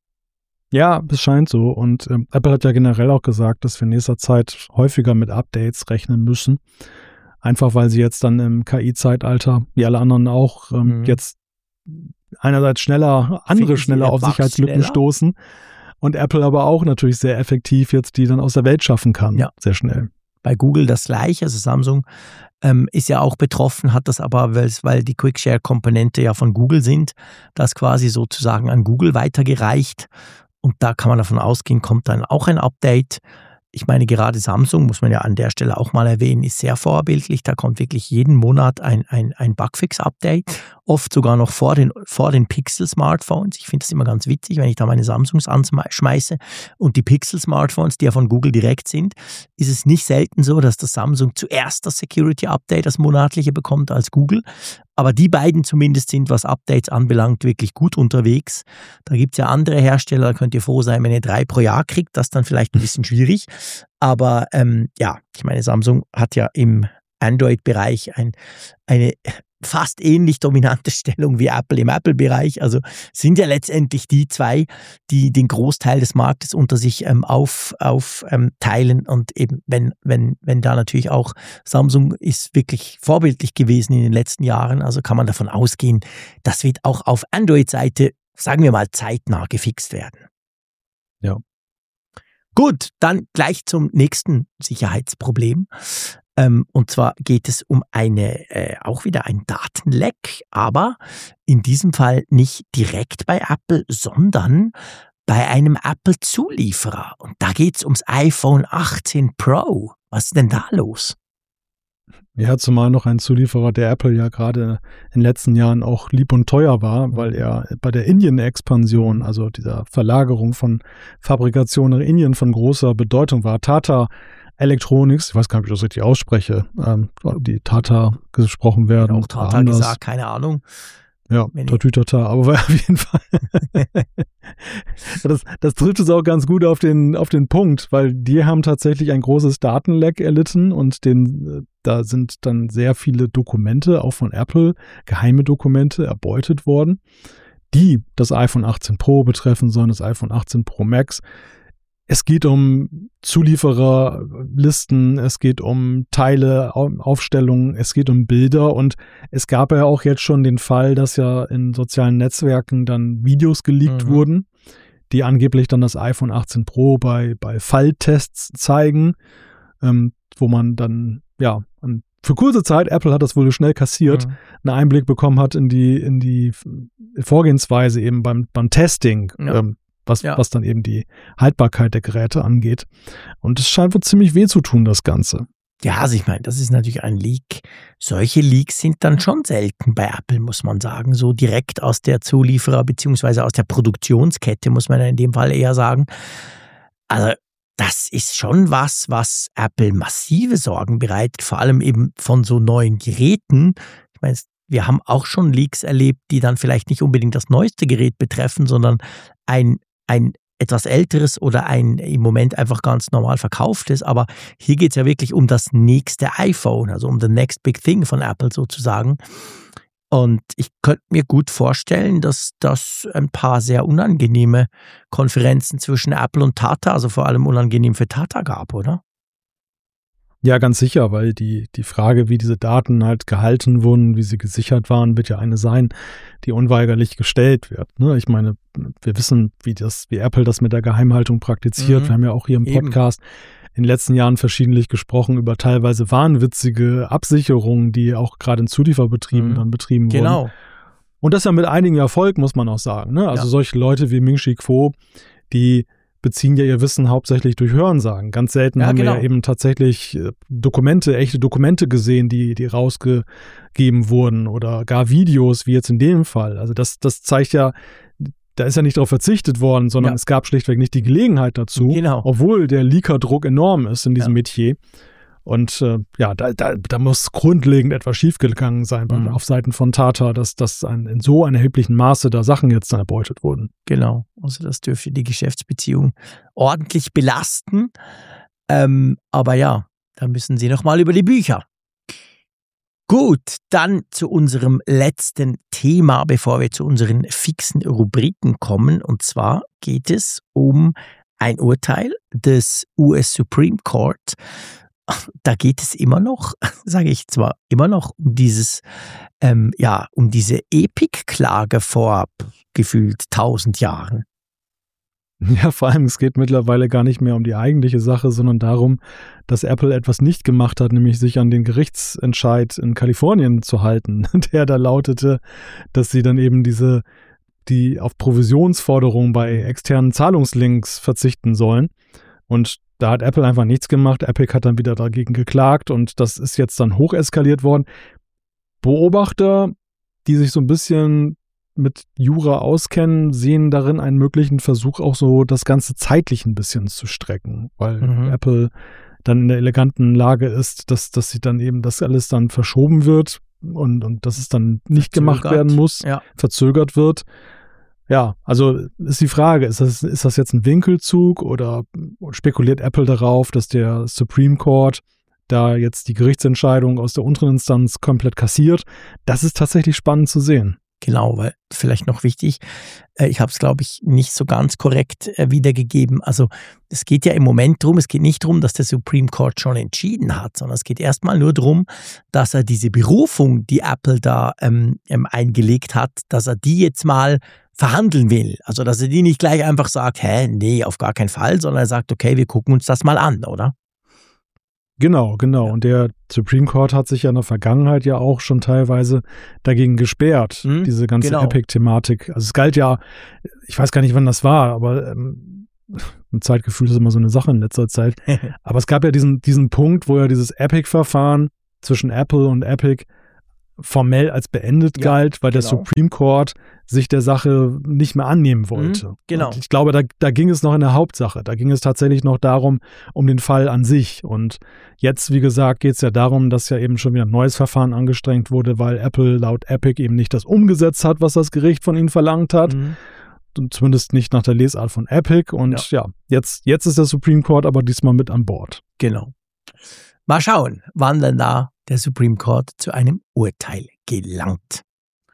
Ja, es scheint so. Und Apple hat ja generell auch gesagt, dass wir in nächster Zeit häufiger mit Updates rechnen müssen. Einfach weil sie jetzt dann im KI-Zeitalter, wie alle anderen auch, jetzt einerseits schneller auf Sicherheitslücken stoßen. Und Apple aber auch natürlich sehr effektiv jetzt die dann aus der Welt schaffen kann. Ja. Sehr schnell. Bei Google das gleiche, also Samsung ist ja auch betroffen, hat das aber, weil die Quick-Share-Komponente ja von Google sind, das quasi sozusagen an Google weitergereicht und da kann man davon ausgehen, kommt dann auch ein Update. Ich meine, gerade Samsung, muss man ja an der Stelle auch mal erwähnen, ist sehr vorbildlich. Da kommt wirklich jeden Monat ein Bugfix-Update, oft sogar noch vor den Pixel-Smartphones. Ich finde das immer ganz witzig, wenn ich da meine Samsungs anschmeiße. Und die Pixel-Smartphones, die ja von Google direkt sind, ist es nicht selten so, dass das Samsung zuerst das Security-Update, das monatliche, bekommt als Google. Aber die beiden zumindest sind, was Updates anbelangt, wirklich gut unterwegs. Da gibt es ja andere Hersteller, da könnt ihr froh sein, wenn ihr 3 pro Jahr kriegt. Das ist dann vielleicht ein bisschen schwierig. Aber ich meine, Samsung hat ja im Android-Bereich eine fast ähnlich dominante Stellung wie Apple im Apple-Bereich. Also sind ja letztendlich die 2, die den Großteil des Marktes unter sich aufteilen. Und eben, wenn da natürlich auch Samsung ist wirklich vorbildlich gewesen in den letzten Jahren, also kann man davon ausgehen, das wird auch auf Android-Seite, sagen wir mal, zeitnah gefixt werden. Ja. Gut, dann gleich zum nächsten Sicherheitsproblem. Und zwar geht es um auch wieder ein Datenleck, aber in diesem Fall nicht direkt bei Apple, sondern bei einem Apple-Zulieferer. Und da geht es ums iPhone 18 Pro. Was ist denn da los? Ja, zumal noch ein Zulieferer, der Apple ja gerade in den letzten Jahren auch lieb und teuer war, weil er bei der Indien-Expansion, also dieser Verlagerung von Fabrikation nach Indien von großer Bedeutung war. Tata Electronics, ich weiß gar nicht, ob ich das richtig ausspreche, die Tata gesprochen werden. Auch Tata gesagt, keine Ahnung. Ja, Tatütata, aber auf jeden Fall. Das trifft es auch ganz gut auf den Punkt, weil die haben tatsächlich ein großes Datenleck erlitten und da sind dann sehr viele Dokumente, auch von Apple, geheime Dokumente, erbeutet worden, die das iPhone 18 Pro betreffen sollen, das iPhone 18 Pro Max. Es geht um Zuliefererlisten, es geht um Teile, Aufstellungen, es geht um Bilder und es gab ja auch jetzt schon den Fall, dass ja in sozialen Netzwerken dann Videos geleakt wurden, die angeblich dann das iPhone 18 Pro bei Falltests zeigen, wo man dann ja an für kurze Zeit, Apple hat das wohl schnell kassiert, einen Einblick bekommen hat in die Vorgehensweise eben beim Testing, was dann eben die Haltbarkeit der Geräte angeht. Und es scheint wohl ziemlich weh zu tun, das Ganze. Ja, also ich meine, das ist natürlich ein Leak. Solche Leaks sind dann schon selten bei Apple, muss man sagen. So direkt aus der Zulieferer- bzw. aus der Produktionskette, muss man in dem Fall eher sagen. Also das ist schon was Apple massive Sorgen bereitet, vor allem eben von so neuen Geräten. Ich meine, wir haben auch schon Leaks erlebt, die dann vielleicht nicht unbedingt das neueste Gerät betreffen, sondern ein etwas älteres oder ein im Moment einfach ganz normal verkauftes. Aber hier geht es ja wirklich um das nächste iPhone, also um the next big thing von Apple sozusagen. Und ich könnte mir gut vorstellen, dass das ein paar sehr unangenehme Konferenzen zwischen Apple und Tata, also vor allem unangenehm für Tata gab, oder? Ja, ganz sicher, weil die Frage, wie diese Daten halt gehalten wurden, wie sie gesichert waren, wird ja eine sein, die unweigerlich gestellt wird. Ne? Ich meine, wir wissen, wie Apple das mit der Geheimhaltung praktiziert. Wir haben ja auch hier im Podcast in den letzten Jahren verschiedentlich gesprochen über teilweise wahnwitzige Absicherungen, die auch gerade in Zulieferbetrieben dann betrieben wurden. Genau. Und das ja mit einigem Erfolg, muss man auch sagen. Ne? Also solche Leute wie Ming-Chi Kuo, die beziehen ja ihr Wissen hauptsächlich durch Hörensagen. Ganz selten haben wir ja eben tatsächlich echte Dokumente gesehen, die rausgegeben wurden oder gar Videos, wie jetzt in dem Fall. Also das zeigt ja, da ist ja nicht darauf verzichtet worden, sondern es gab schlichtweg nicht die Gelegenheit dazu, obwohl der Leakerdruck enorm ist in diesem Metier. Und da muss grundlegend etwas schiefgegangen sein auf Seiten von Tata, dass in so einem erheblichen Maße da Sachen jetzt dann erbeutet wurden. Genau, also das dürfte die Geschäftsbeziehung ordentlich belasten. Aber ja, da müssen Sie nochmal über die Bücher. Gut, dann zu unserem letzten Thema, bevor wir zu unseren fixen Rubriken kommen. Und zwar geht es um ein Urteil des US Supreme Court. Da geht es immer noch, sage ich zwar, immer noch um um diese Epic-Klage vor gefühlt 1000 Jahren. Ja, vor allem, es geht mittlerweile gar nicht mehr um die eigentliche Sache, sondern darum, dass Apple etwas nicht gemacht hat, nämlich sich an den Gerichtsentscheid in Kalifornien zu halten, der da lautete, dass sie dann eben die auf Provisionsforderungen bei externen Zahlungslinks verzichten sollen. Und da hat Apple einfach nichts gemacht. Epic hat dann wieder dagegen geklagt und das ist jetzt dann hocheskaliert worden. Beobachter, die sich so ein bisschen mit Jura auskennen, sehen darin einen möglichen Versuch, auch so das Ganze zeitlich ein bisschen zu strecken, weil Apple dann in der eleganten Lage ist, dass sie dann eben das alles dann verschoben wird und dass es dann nicht gemacht werden muss, verzögert wird. Ja, also ist die Frage, ist das jetzt ein Winkelzug oder spekuliert Apple darauf, dass der Supreme Court da jetzt die Gerichtsentscheidung aus der unteren Instanz komplett kassiert? Das ist tatsächlich spannend zu sehen. Genau, weil vielleicht noch wichtig, ich habe es, glaube ich, nicht so ganz korrekt wiedergegeben. Also es geht ja im Moment drum, es geht nicht darum, dass der Supreme Court schon entschieden hat, sondern es geht erstmal nur darum, dass er diese Berufung, die Apple da eingelegt hat, dass er die jetzt mal verhandeln will. Also dass er die nicht gleich einfach sagt, nee, auf gar keinen Fall, sondern er sagt, okay, wir gucken uns das mal an, oder? Genau. Und der Supreme Court hat sich ja in der Vergangenheit ja auch schon teilweise dagegen gesperrt, diese ganze Epic-Thematik. Also es galt ja, ich weiß gar nicht, wann das war, aber ein Zeitgefühl ist immer so eine Sache in letzter Zeit. Aber es gab ja diesen Punkt, wo ja dieses Epic-Verfahren zwischen Apple und Epic formell als beendet galt, weil der Supreme Court sich der Sache nicht mehr annehmen wollte. Genau. Und ich glaube, da ging es noch in der Hauptsache. Da ging es tatsächlich noch darum, um den Fall an sich. Und jetzt, wie gesagt, geht es ja darum, dass ja eben schon wieder ein neues Verfahren angestrengt wurde, weil Apple laut Epic eben nicht das umgesetzt hat, was das Gericht von ihnen verlangt hat. Zumindest nicht nach der Lesart von Epic. Und jetzt ist der Supreme Court aber diesmal mit an Bord. Genau. Mal schauen, wann denn da der Supreme Court zu einem Urteil gelangt.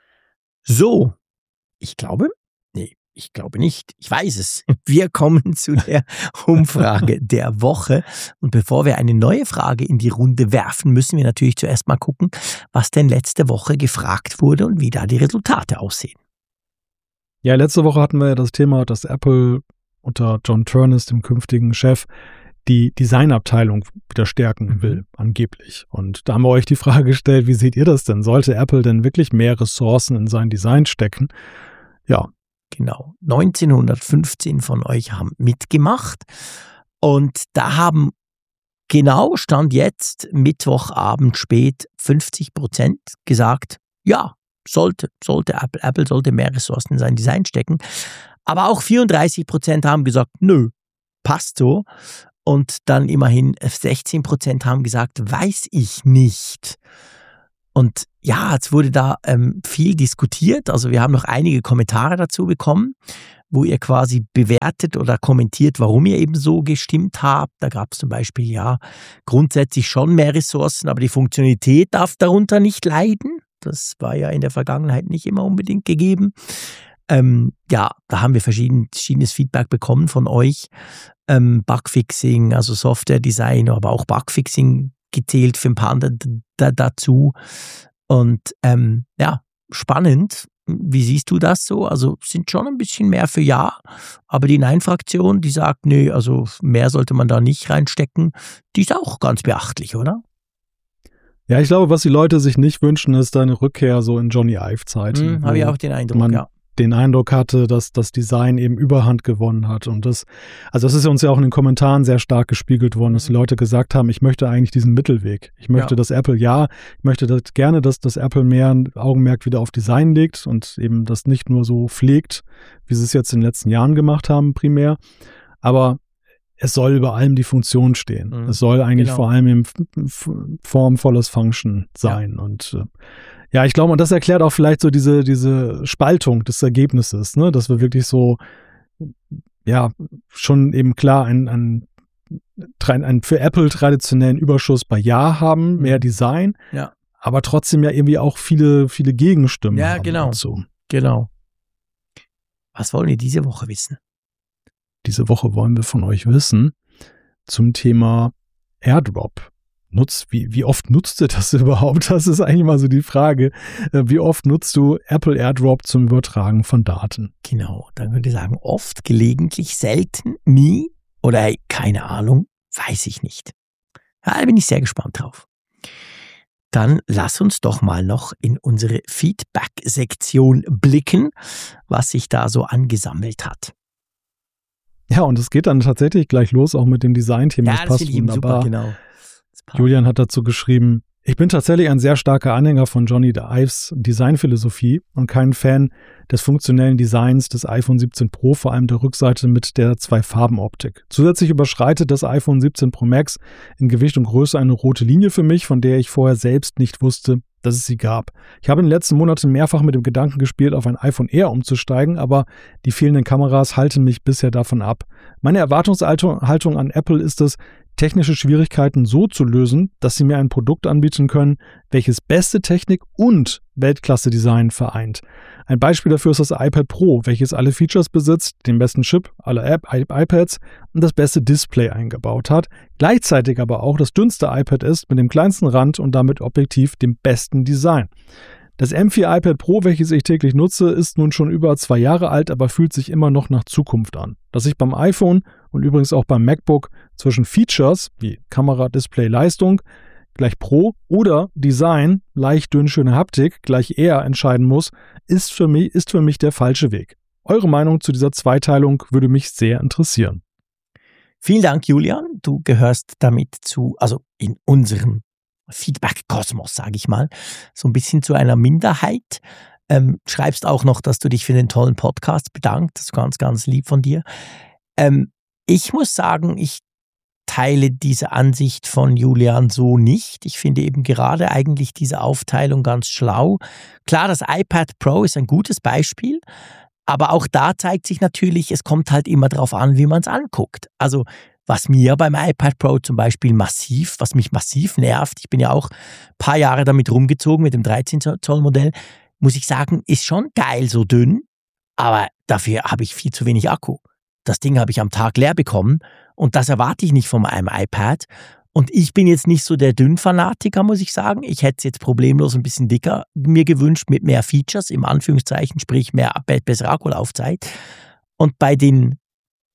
So, ich glaube nicht. Ich weiß es. Wir kommen zu der Umfrage der Woche. Und bevor wir eine neue Frage in die Runde werfen, müssen wir natürlich zuerst mal gucken, was denn letzte Woche gefragt wurde und wie da die Resultate aussehen. Ja, letzte Woche hatten wir ja das Thema, dass Apple unter John Ternus, dem künftigen Chef, die Designabteilung wieder stärken will, angeblich. Und da haben wir euch die Frage gestellt, wie seht ihr das denn? Sollte Apple denn wirklich mehr Ressourcen in sein Design stecken? Ja. Genau. 1915 von euch haben mitgemacht und da haben genau, Stand jetzt, Mittwochabend spät, 50% gesagt, ja, sollte Apple sollte mehr Ressourcen in sein Design stecken. Aber auch 34% haben gesagt, nö, passt so. Und dann immerhin 16% haben gesagt, weiß ich nicht. Und ja, jetzt wurde da viel diskutiert. Also wir haben noch einige Kommentare dazu bekommen, wo ihr quasi bewertet oder kommentiert, warum ihr eben so gestimmt habt. Da gab es zum Beispiel, ja, grundsätzlich schon mehr Ressourcen, aber die Funktionalität darf darunter nicht leiden. Das war ja in der Vergangenheit nicht immer unbedingt gegeben. Ja, da haben wir verschiedenes Feedback bekommen von euch. Bugfixing, also Software-Design, aber auch Bugfixing gezählt für ein paar dazu. Und ja, spannend. Wie siehst du das so? Also sind schon ein bisschen mehr für Ja, aber die Nein-Fraktion, die sagt, nee, also mehr sollte man da nicht reinstecken, die ist auch ganz beachtlich, oder? Ja, ich glaube, was die Leute sich nicht wünschen, ist eine Rückkehr so in Johnny Ive-Zeiten. Habe ich auch den Eindruck, ja. Den Eindruck hatte, dass das Design eben Überhand gewonnen hat. Und das ist uns ja auch in den Kommentaren sehr stark gespiegelt worden, dass die Leute gesagt haben, ich möchte eigentlich diesen Mittelweg. Ich möchte, dass Apple, ich möchte gerne, dass das Apple mehr ein Augenmerk wieder auf Design legt und eben das nicht nur so pflegt, wie sie es jetzt in den letzten Jahren gemacht haben, primär. Aber es soll über allem die Funktion stehen. Es soll eigentlich vor allem im Form follows Function sein. Ja. Und ja, ich glaube, und das erklärt auch vielleicht so diese Spaltung des Ergebnisses, ne? Dass wir wirklich so, ja, schon eben klar einen für Apple traditionellen Überschuss bei Ja haben, mehr Design, aber trotzdem ja irgendwie auch viele Gegenstimmen haben dazu. Genau. Was wollen wir diese Woche wissen? Diese Woche wollen wir von euch wissen zum Thema AirDrop. Wie oft nutzt ihr das überhaupt? Das ist eigentlich mal so die Frage. Wie oft nutzt du Apple AirDrop zum Übertragen von Daten? Genau, dann würde ich sagen, oft, gelegentlich, selten, nie oder keine Ahnung, weiß ich nicht. Ja, da bin ich sehr gespannt drauf. Dann lass uns doch mal noch in unsere Feedback-Sektion blicken, was sich da so angesammelt hat. Ja, und es geht dann tatsächlich gleich los, auch mit dem Design-Thema. Ja, das passt wunderbar. Super, genau. Julian hat dazu geschrieben, ich bin tatsächlich ein sehr starker Anhänger von Johnny Ives Designphilosophie und kein Fan des funktionellen Designs des iPhone 17 Pro, vor allem der Rückseite mit der 2-Farben-Optik. Zusätzlich überschreitet das iPhone 17 Pro Max in Gewicht und Größe eine rote Linie für mich, von der ich vorher selbst nicht wusste, dass es sie gab. Ich habe in den letzten Monaten mehrfach mit dem Gedanken gespielt, auf ein iPhone Air umzusteigen, aber die fehlenden Kameras halten mich bisher davon ab. Meine Erwartungshaltung an Apple ist es, technische Schwierigkeiten so zu lösen, dass sie mir ein Produkt anbieten können, welches beste Technik und Weltklasse-Design vereint. Ein Beispiel dafür ist das iPad Pro, welches alle Features besitzt, den besten Chip aller iPads und das beste Display eingebaut hat, gleichzeitig aber auch das dünnste iPad ist mit dem kleinsten Rand und damit objektiv dem besten Design. Das M4 iPad Pro, welches ich täglich nutze, ist nun schon über 2 Jahre alt, aber fühlt sich immer noch nach Zukunft an. Dass ich beim iPhone und übrigens auch beim MacBook zwischen Features wie Kamera, Display, Leistung gleich Pro oder Design, leicht dünn, schöne Haptik gleich Air entscheiden muss, ist für mich der falsche Weg. Eure Meinung zu dieser Zweiteilung würde mich sehr interessieren. Vielen Dank, Julian. Du gehörst damit also in unserem Feedback-Kosmos, sage ich mal, so ein bisschen zu einer Minderheit. Schreibst auch noch, dass du dich für den tollen Podcast bedankst. Das ist ganz, ganz lieb von dir. Ich muss sagen, ich teile diese Ansicht von Julian so nicht. Ich finde eben gerade eigentlich diese Aufteilung ganz schlau. Klar, das iPad Pro ist ein gutes Beispiel, aber auch da zeigt sich natürlich, es kommt halt immer darauf an, wie man es anguckt. Also was mir beim iPad Pro zum Beispiel was mich massiv nervt, ich bin ja auch ein paar Jahre damit rumgezogen mit dem 13 Zoll Modell, muss ich sagen, ist schon geil so dünn, aber dafür habe ich viel zu wenig Akku. Das Ding habe ich am Tag leer bekommen und das erwarte ich nicht von einem iPad. Und ich bin jetzt nicht so der Dünn-Fanatiker, muss ich sagen. Ich hätte es jetzt problemlos ein bisschen dicker mir gewünscht mit mehr Features, im Anführungszeichen, sprich bessere Akkulaufzeit. Und bei den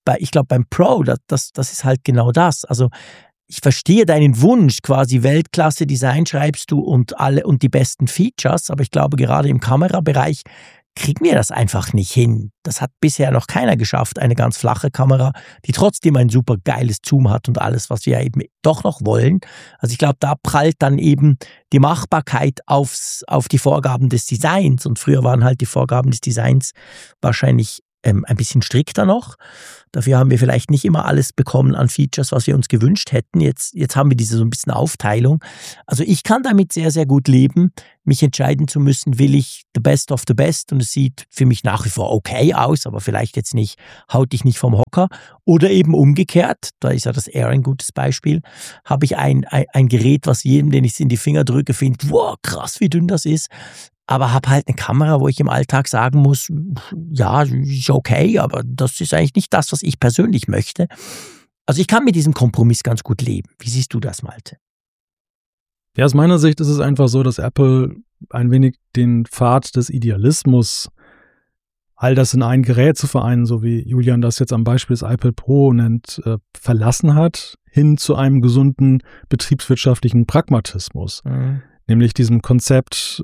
ich glaube beim Pro, das ist halt genau das. Also ich verstehe deinen Wunsch, quasi Weltklasse-Design schreibst du und die besten Features, aber ich glaube, gerade im Kamerabereich kriegen wir das einfach nicht hin. Das hat bisher noch keiner geschafft, eine ganz flache Kamera, die trotzdem ein super geiles Zoom hat und alles, was wir eben doch noch wollen. Also ich glaube, da prallt dann eben die Machbarkeit auf die Vorgaben des Designs, und früher waren halt die Vorgaben des Designs wahrscheinlich ein bisschen strikter noch. Dafür haben wir vielleicht nicht immer alles bekommen an Features, was wir uns gewünscht hätten. Jetzt haben wir diese so ein bisschen Aufteilung. Also ich kann damit sehr, sehr gut leben, mich entscheiden zu müssen, will ich the best of the best, und es sieht für mich nach wie vor okay aus, aber vielleicht jetzt nicht, haut dich nicht vom Hocker. Oder eben umgekehrt, da ist ja das Air ein gutes Beispiel, habe ich ein Gerät, was jedem, den ich es in die Finger drücke, findet, wow, krass, wie dünn das ist. Aber habe halt eine Kamera, wo ich im Alltag sagen muss, ja, ist okay, aber das ist eigentlich nicht das, was ich persönlich möchte. Also ich kann mit diesem Kompromiss ganz gut leben. Wie siehst du das, Malte? Ja, aus meiner Sicht ist es einfach so, dass Apple ein wenig den Pfad des Idealismus, all das in ein Gerät zu vereinen, so wie Julian das jetzt am Beispiel des iPad Pro nennt, verlassen hat, hin zu einem gesunden betriebswirtschaftlichen Pragmatismus. Nämlich diesem Konzept,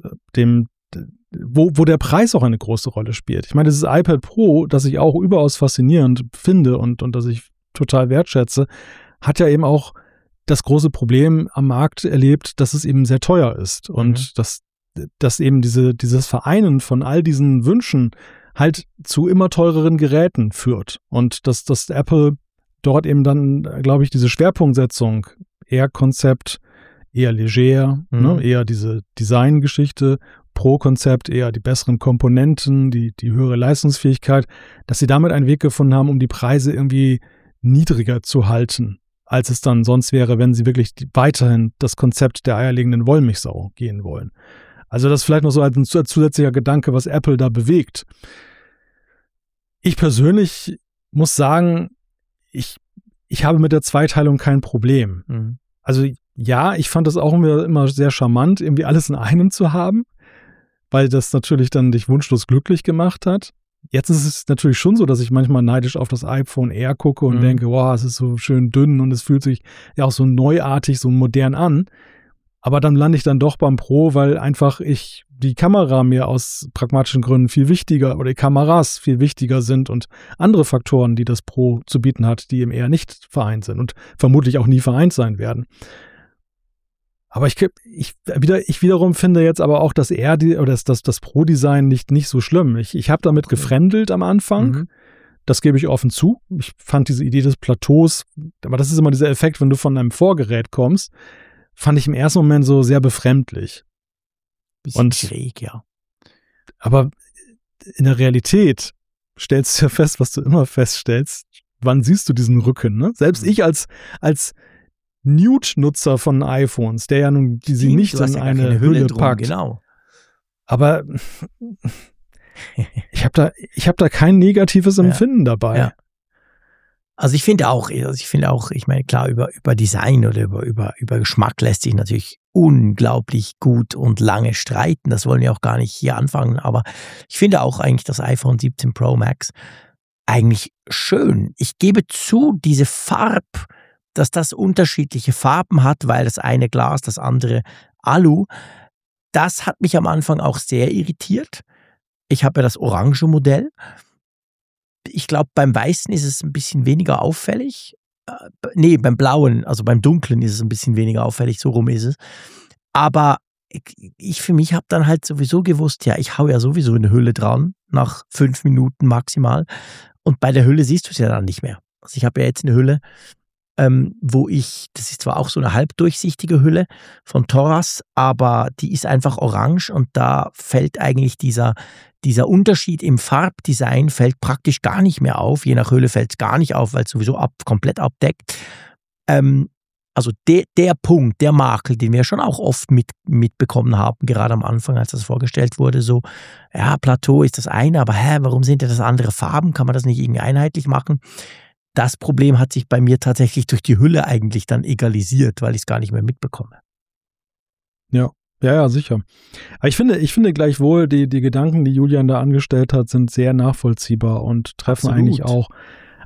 wo der Preis auch eine große Rolle spielt. Ich meine, dieses iPad Pro, das ich auch überaus faszinierend finde und das ich total wertschätze, hat ja eben auch das große Problem am Markt erlebt, dass es eben sehr teuer ist und dass eben dieses Vereinen von all diesen Wünschen halt zu immer teureren Geräten führt und dass Apple dort eben dann, glaube ich, diese Schwerpunktsetzung, eher Konzept, eher leger, eher diese Designgeschichte, Pro-Konzept, eher die besseren Komponenten, die höhere Leistungsfähigkeit, dass sie damit einen Weg gefunden haben, um die Preise irgendwie niedriger zu halten, als es dann sonst wäre, wenn sie wirklich weiterhin das Konzept der eierlegenden Wollmilchsau gehen wollen. Also das vielleicht noch so als ein zusätzlicher Gedanke, was Apple da bewegt. Ich persönlich muss sagen, ich habe mit der Zweiteilung kein Problem. Also ja, ich fand das auch immer sehr charmant, irgendwie alles in einem zu haben, weil das natürlich dann dich wunschlos glücklich gemacht hat. Jetzt ist es natürlich schon so, dass ich manchmal neidisch auf das iPhone Air gucke und denke, wow, es ist so schön dünn und es fühlt sich ja auch so neuartig, so modern an. Aber dann lande ich dann doch beim Pro, weil einfach die Kamera mir aus pragmatischen Gründen viel wichtiger oder die Kameras viel wichtiger sind und andere Faktoren, die das Pro zu bieten hat, die im Air nicht vereint sind und vermutlich auch nie vereint sein werden. Aber ich wiederum finde jetzt aber auch das Air oder das Pro-Design nicht so schlimm. Ich habe damit gefremdelt am Anfang. Das gebe ich offen zu. Ich fand diese Idee des Plateaus, aber das ist immer dieser Effekt, wenn du von einem Vorgerät kommst, fand ich im ersten Moment so sehr befremdlich. Bisschen schräg, ja. Aber in der Realität stellst du ja fest, was du immer feststellst. Wann siehst du diesen Rücken? Ne? Selbst ich als Nude-Nutzer von iPhones, der ja nun sie nicht in eine Hülle packt. Genau. Aber ich hab da kein negatives Empfinden dabei. Ja. Also ich finde auch, ich meine, klar, über Design oder über Geschmack lässt sich natürlich unglaublich gut und lange streiten. Das wollen wir auch gar nicht hier anfangen. Aber ich finde auch eigentlich das iPhone 17 Pro Max eigentlich schön. Ich gebe zu, diese dass das unterschiedliche Farben hat, weil das eine Glas, das andere Alu, das hat mich am Anfang auch sehr irritiert. Ich habe ja das orange Modell. Ich glaube, beim Weißen ist es ein bisschen weniger auffällig. Beim Blauen, also beim Dunklen ist es ein bisschen weniger auffällig, so rum ist es. Aber ich für mich habe dann halt sowieso gewusst, ja, ich hau ja sowieso eine Hülle dran, nach 5 Minuten maximal. Und bei der Hülle siehst du es ja dann nicht mehr. Also ich habe ja jetzt eine Hülle, das ist zwar auch so eine halbdurchsichtige Hülle von Thoras, aber die ist einfach orange und da fällt eigentlich dieser Unterschied im Farbdesign fällt praktisch gar nicht mehr auf. Je nach Hülle fällt es gar nicht auf, weil es sowieso komplett abdeckt. Also der Punkt, der Makel, den wir schon auch oft mitbekommen haben, gerade am Anfang, als das vorgestellt wurde, so, ja, Plateau ist das eine, aber warum sind das andere Farben? Kann man das nicht irgendwie einheitlich machen? Das Problem hat sich bei mir tatsächlich durch die Hülle eigentlich dann egalisiert, weil ich es gar nicht mehr mitbekomme. Ja, sicher. Aber ich finde gleichwohl, die Gedanken, die Julian da angestellt hat, sind sehr nachvollziehbar und treffen eigentlich auch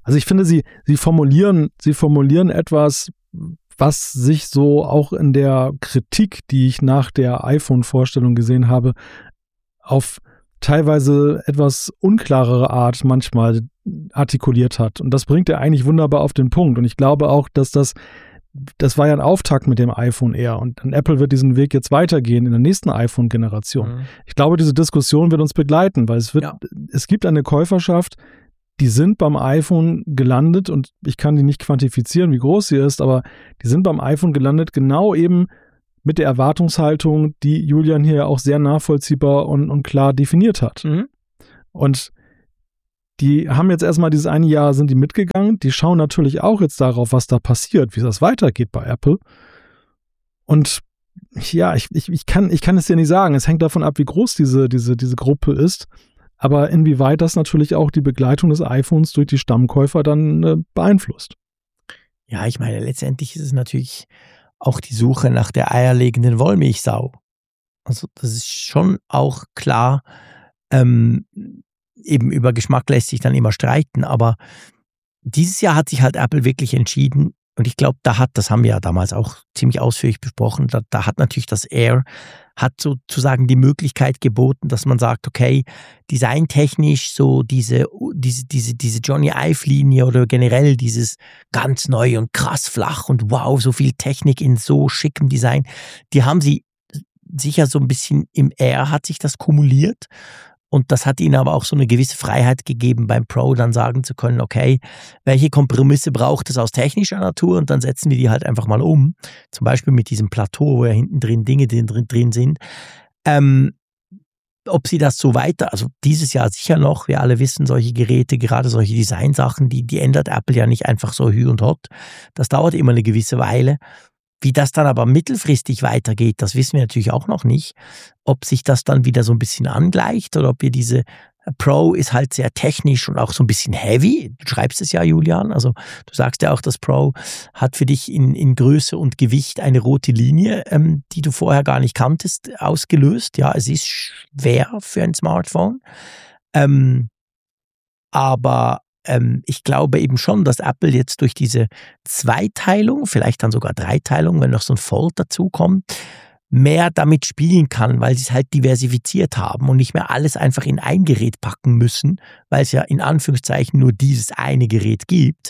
Also ich finde, sie formulieren etwas, was sich so auch in der Kritik, die ich nach der iPhone-Vorstellung gesehen habe, auf teilweise etwas unklarere Art manchmal artikuliert hat. Und das bringt er eigentlich wunderbar auf den Punkt. Und ich glaube auch, dass das war ja ein Auftakt mit dem iPhone Air. Und Apple wird diesen Weg jetzt weitergehen in der nächsten iPhone-Generation. Mhm. Ich glaube, diese Diskussion wird uns begleiten, weil es gibt eine Käuferschaft, die sind beim iPhone gelandet und ich kann die nicht quantifizieren, wie groß sie ist, aber die sind beim iPhone gelandet, genau eben mit der Erwartungshaltung, die Julian hier auch sehr nachvollziehbar und klar definiert hat. Mhm. Und die haben jetzt erstmal dieses eine Jahr sind die mitgegangen, die schauen natürlich auch jetzt darauf, was da passiert, wie das weitergeht bei Apple. Und ja, ich kann es dir nicht sagen, es hängt davon ab, wie groß diese Gruppe ist. Aber inwieweit das natürlich auch die Begleitung des iPhones durch die Stammkäufer dann beeinflusst. Ja, ich meine, letztendlich ist es natürlich auch die Suche nach der eierlegenden Wollmilchsau. Also das ist schon auch klar, eben über Geschmack lässt sich dann immer streiten, aber dieses Jahr hat sich halt Apple wirklich entschieden, und ich glaube, das haben wir ja damals auch ziemlich ausführlich besprochen, da hat natürlich das Air, hat sozusagen die Möglichkeit geboten, dass man sagt, okay, designtechnisch so diese Johnny Ive-Linie oder generell dieses ganz neu und krass flach und wow, so viel Technik in so schickem Design, die haben sie sicher so ein bisschen im Air hat sich das kumuliert. Und das hat ihnen aber auch so eine gewisse Freiheit gegeben, beim Pro dann sagen zu können, okay, welche Kompromisse braucht es aus technischer Natur, und dann setzen wir die halt einfach mal um. Zum Beispiel mit diesem Plateau, wo ja hinten drin Dinge drin sind. Ob sie das so weiter, also dieses Jahr sicher noch, wir alle wissen, solche Geräte, gerade solche Designsachen, die ändert Apple ja nicht einfach so hü und hot. Das dauert immer eine gewisse Weile. Wie das dann aber mittelfristig weitergeht, das wissen wir natürlich auch noch nicht. Ob sich das dann wieder so ein bisschen angleicht oder ob wir diese Pro ist halt sehr technisch und auch so ein bisschen heavy. Du schreibst es ja, Julian. Also du sagst ja auch, das Pro hat für dich in Größe und Gewicht eine rote Linie, die du vorher gar nicht kanntest, ausgelöst. Ja, es ist schwer für ein Smartphone. Aber ich glaube eben schon, dass Apple jetzt durch diese Zweiteilung, vielleicht dann sogar Dreiteilung, wenn noch so ein Fold dazukommt, mehr damit spielen kann, weil sie es halt diversifiziert haben und nicht mehr alles einfach in ein Gerät packen müssen, weil es ja in Anführungszeichen nur dieses eine Gerät gibt.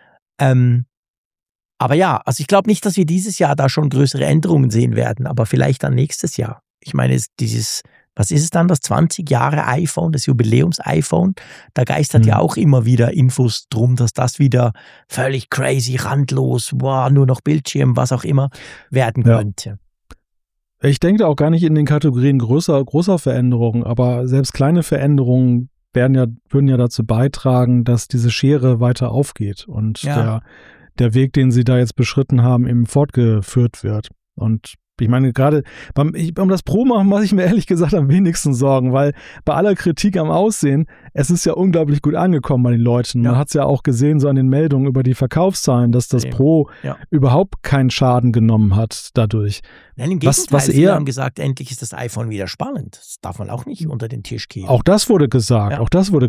Aber ja, also ich glaube nicht, dass wir dieses Jahr da schon größere Änderungen sehen werden, aber vielleicht dann nächstes Jahr. Ich meine, was ist es dann, das 20 Jahre iPhone, das Jubiläums-iPhone? Da geistert ja auch immer wieder Infos drum, dass das wieder völlig crazy, randlos, wow, nur noch Bildschirm, was auch immer werden könnte. Ich denke auch gar nicht in den Kategorien großer Veränderungen, aber selbst kleine Veränderungen würden ja dazu beitragen, dass diese Schere weiter aufgeht und der Weg, den sie da jetzt beschritten haben, eben fortgeführt wird. Und ich meine, gerade um das Pro machen, mache ich mir ehrlich gesagt am wenigsten Sorgen, weil bei aller Kritik am Aussehen, es ist ja unglaublich gut angekommen bei den Leuten. Man hat es ja auch gesehen, so an den Meldungen über die Verkaufszahlen, dass das Pro überhaupt keinen Schaden genommen hat dadurch. Nein, im Gegenteil, viele haben gesagt, endlich ist das iPhone wieder spannend. Das darf man auch nicht unter den Tisch kehren. Auch das wurde gesagt,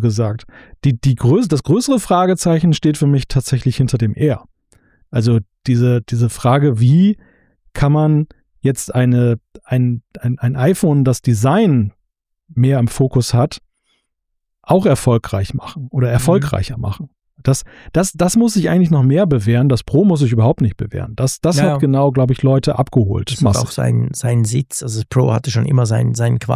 Das größere Fragezeichen steht für mich tatsächlich hinter dem Air. Also diese Frage, wie kann man jetzt ein iPhone, das Design mehr im Fokus hat, auch erfolgreich machen oder erfolgreicher machen. Das muss sich eigentlich noch mehr bewähren. Das Pro muss sich überhaupt nicht bewähren. Das hat genau, glaube ich, Leute abgeholt. Das hat auch seinen Sitz. Also das Pro hatte schon immer seinen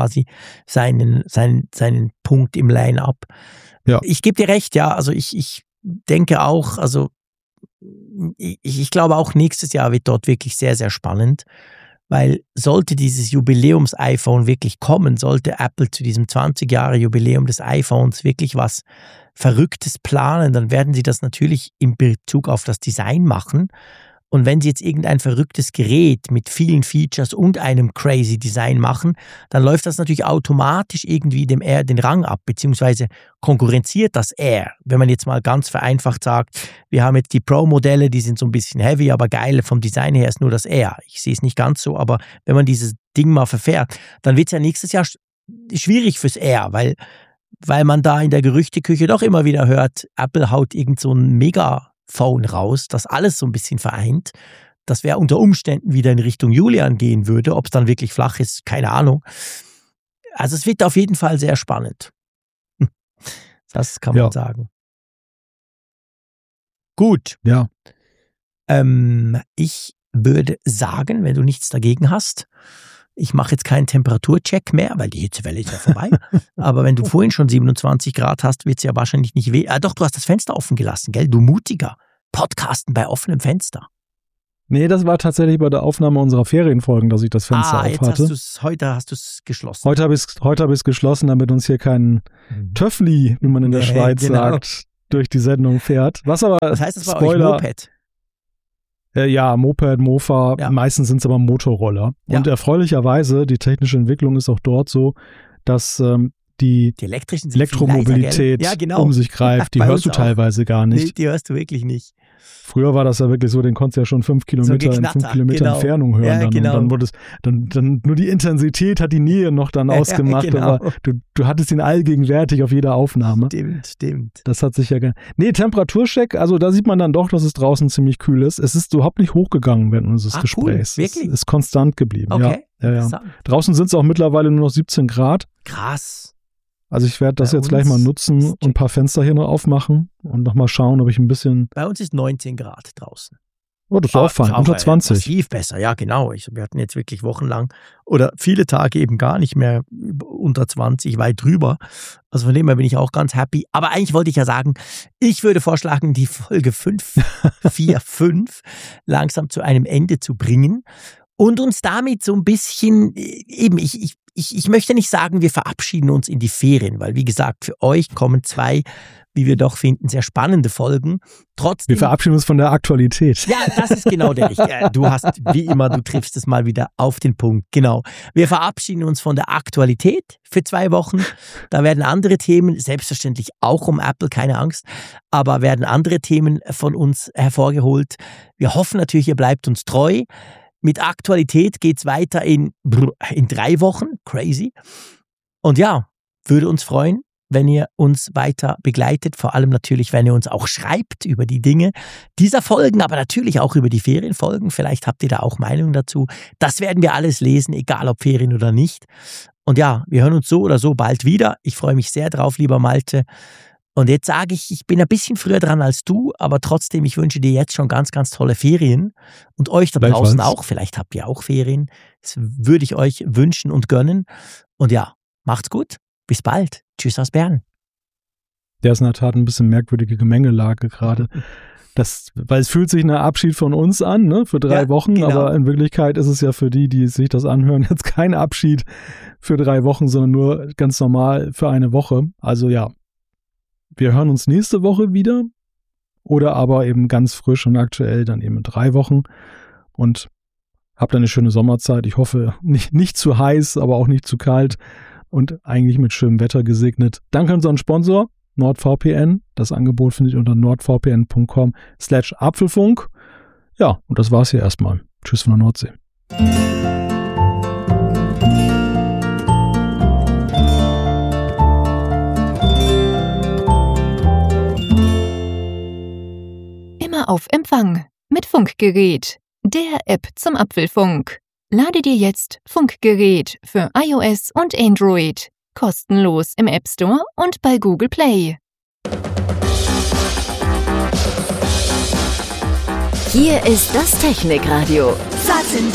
Punkt im Line-Up. Ja. Ich gebe dir recht, ja. Also ich denke auch, also ich glaube auch, nächstes Jahr wird dort wirklich sehr, sehr spannend. Weil sollte dieses Jubiläums-iPhone wirklich kommen, sollte Apple zu diesem 20-Jahre-Jubiläum des iPhones wirklich was Verrücktes planen, dann werden sie das natürlich in Bezug auf das Design machen. Und wenn sie jetzt irgendein verrücktes Gerät mit vielen Features und einem crazy Design machen, dann läuft das natürlich automatisch irgendwie dem Air den Rang ab, beziehungsweise konkurrenziert das Air. Wenn man jetzt mal ganz vereinfacht sagt, wir haben jetzt die Pro-Modelle, die sind so ein bisschen heavy, aber geil, vom Design her ist nur das Air. Ich sehe es nicht ganz so, aber wenn man dieses Ding mal verfährt, dann wird es ja nächstes Jahr schwierig fürs Air, weil weil man da in der Gerüchteküche doch immer wieder hört, Apple haut irgend so ein Megaphone raus, das alles so ein bisschen vereint. Das wäre unter Umständen wieder in Richtung Julian gehen würde. Ob es dann wirklich flach ist, keine Ahnung. Also es wird auf jeden Fall sehr spannend. Das kann man sagen. Gut. Ja. Ich würde sagen, wenn du nichts dagegen hast, ich mache jetzt keinen Temperaturcheck mehr, weil die Hitzewelle ist ja vorbei. Aber wenn du vorhin schon 27 Grad hast, wird es ja wahrscheinlich nicht weh. Doch, du hast das Fenster offen gelassen, gell? Du Mutiger. Podcasten bei offenem Fenster. Nee, das war tatsächlich bei der Aufnahme unserer Ferienfolgen, dass ich das Fenster auf hatte. Heute hast du es geschlossen. Heute habe ich es geschlossen, damit uns hier kein Töffli, wie man in der Schweiz sagt, durch die Sendung fährt. Was heißt das bei euch, Moped? Ja, Moped, Mofa, meistens sind es aber Motorroller. Ja. Und erfreulicherweise, die technische Entwicklung ist auch dort so, dass die Elektromobilität um sich greift. Die hörst du teilweise gar nicht. Nee, die hörst du wirklich nicht. Früher war das ja wirklich so, den konntest du ja schon 5 Kilometer in 5 Kilometer Entfernung hören. Und dann wurde es, dann nur die Intensität hat die Nähe noch dann ausgemacht, aber du hattest ihn allgegenwärtig auf jeder Aufnahme. Stimmt. Das hat sich ja nee, Temperaturcheck, also da sieht man dann doch, dass es draußen ziemlich kühl ist. Es ist überhaupt nicht hochgegangen während unseres Gesprächs. Cool. Wirklich? Es ist konstant geblieben. Okay. Ja. Draußen sind es auch mittlerweile nur noch 17 Grad. Krass. Also ich werde das jetzt gleich mal nutzen und ein paar Fenster hier noch aufmachen und nochmal schauen, ob ich ein bisschen... Bei uns ist 19 Grad draußen. Oh, das ist auch fein, unter 20. Massiv besser, ja genau. Wir hatten jetzt wirklich wochenlang oder viele Tage eben gar nicht mehr unter 20, weit drüber. Also von dem her bin ich auch ganz happy. Aber eigentlich wollte ich ja sagen, ich würde vorschlagen, die Folge 545 langsam zu einem Ende zu bringen und uns damit so ein bisschen, eben ich möchte nicht sagen, wir verabschieden uns in die Ferien, weil wie gesagt, für euch kommen 2, wie wir doch finden, sehr spannende Folgen. Trotzdem, wir verabschieden uns von der Aktualität. Ja, das ist genau der Richtige. Du hast, wie immer, du triffst es mal wieder auf den Punkt. Genau. Wir verabschieden uns von der Aktualität für 2 Wochen. Da werden andere Themen, selbstverständlich auch um Apple, keine Angst, aber werden andere Themen von uns hervorgeholt. Wir hoffen natürlich, ihr bleibt uns treu. Mit Aktualität geht's weiter in 3 Wochen. Crazy. Und ja, würde uns freuen, wenn ihr uns weiter begleitet. Vor allem natürlich, wenn ihr uns auch schreibt über die Dinge dieser Folgen, aber natürlich auch über die Ferienfolgen. Vielleicht habt ihr da auch Meinungen dazu. Das werden wir alles lesen, egal ob Ferien oder nicht. Und ja, wir hören uns so oder so bald wieder. Ich freue mich sehr drauf, lieber Malte. Und jetzt sage ich bin ein bisschen früher dran als du, aber trotzdem, ich wünsche dir jetzt schon ganz, ganz tolle Ferien und euch da draußen auch. Vielleicht habt ihr auch Ferien. Das würde ich euch wünschen und gönnen. Und ja, macht's gut. Bis bald. Tschüss aus Bern. Der ist in der Tat ein bisschen merkwürdige Gemengelage gerade. Weil es fühlt sich nach Abschied von uns an, ne, für 3 Wochen, genau. Aber in Wirklichkeit ist es ja für die sich das anhören, jetzt kein Abschied für 3 Wochen, sondern nur ganz normal für eine Woche. Also ja. Wir hören uns nächste Woche wieder oder aber eben ganz frisch und aktuell dann eben in 3 Wochen und habt eine schöne Sommerzeit. Ich hoffe, nicht zu heiß, aber auch nicht zu kalt und eigentlich mit schönem Wetter gesegnet. Danke an unseren Sponsor NordVPN. Das Angebot findet ihr unter nordvpn.com/Apfelfunk. Ja, und das war's hier erstmal. Tschüss von der Nordsee. Auf Empfang mit Funkgerät, der App zum Apfelfunk. Lade dir jetzt Funkgerät für iOS und Android kostenlos im App Store und bei Google Play. Hier ist das Technikradio.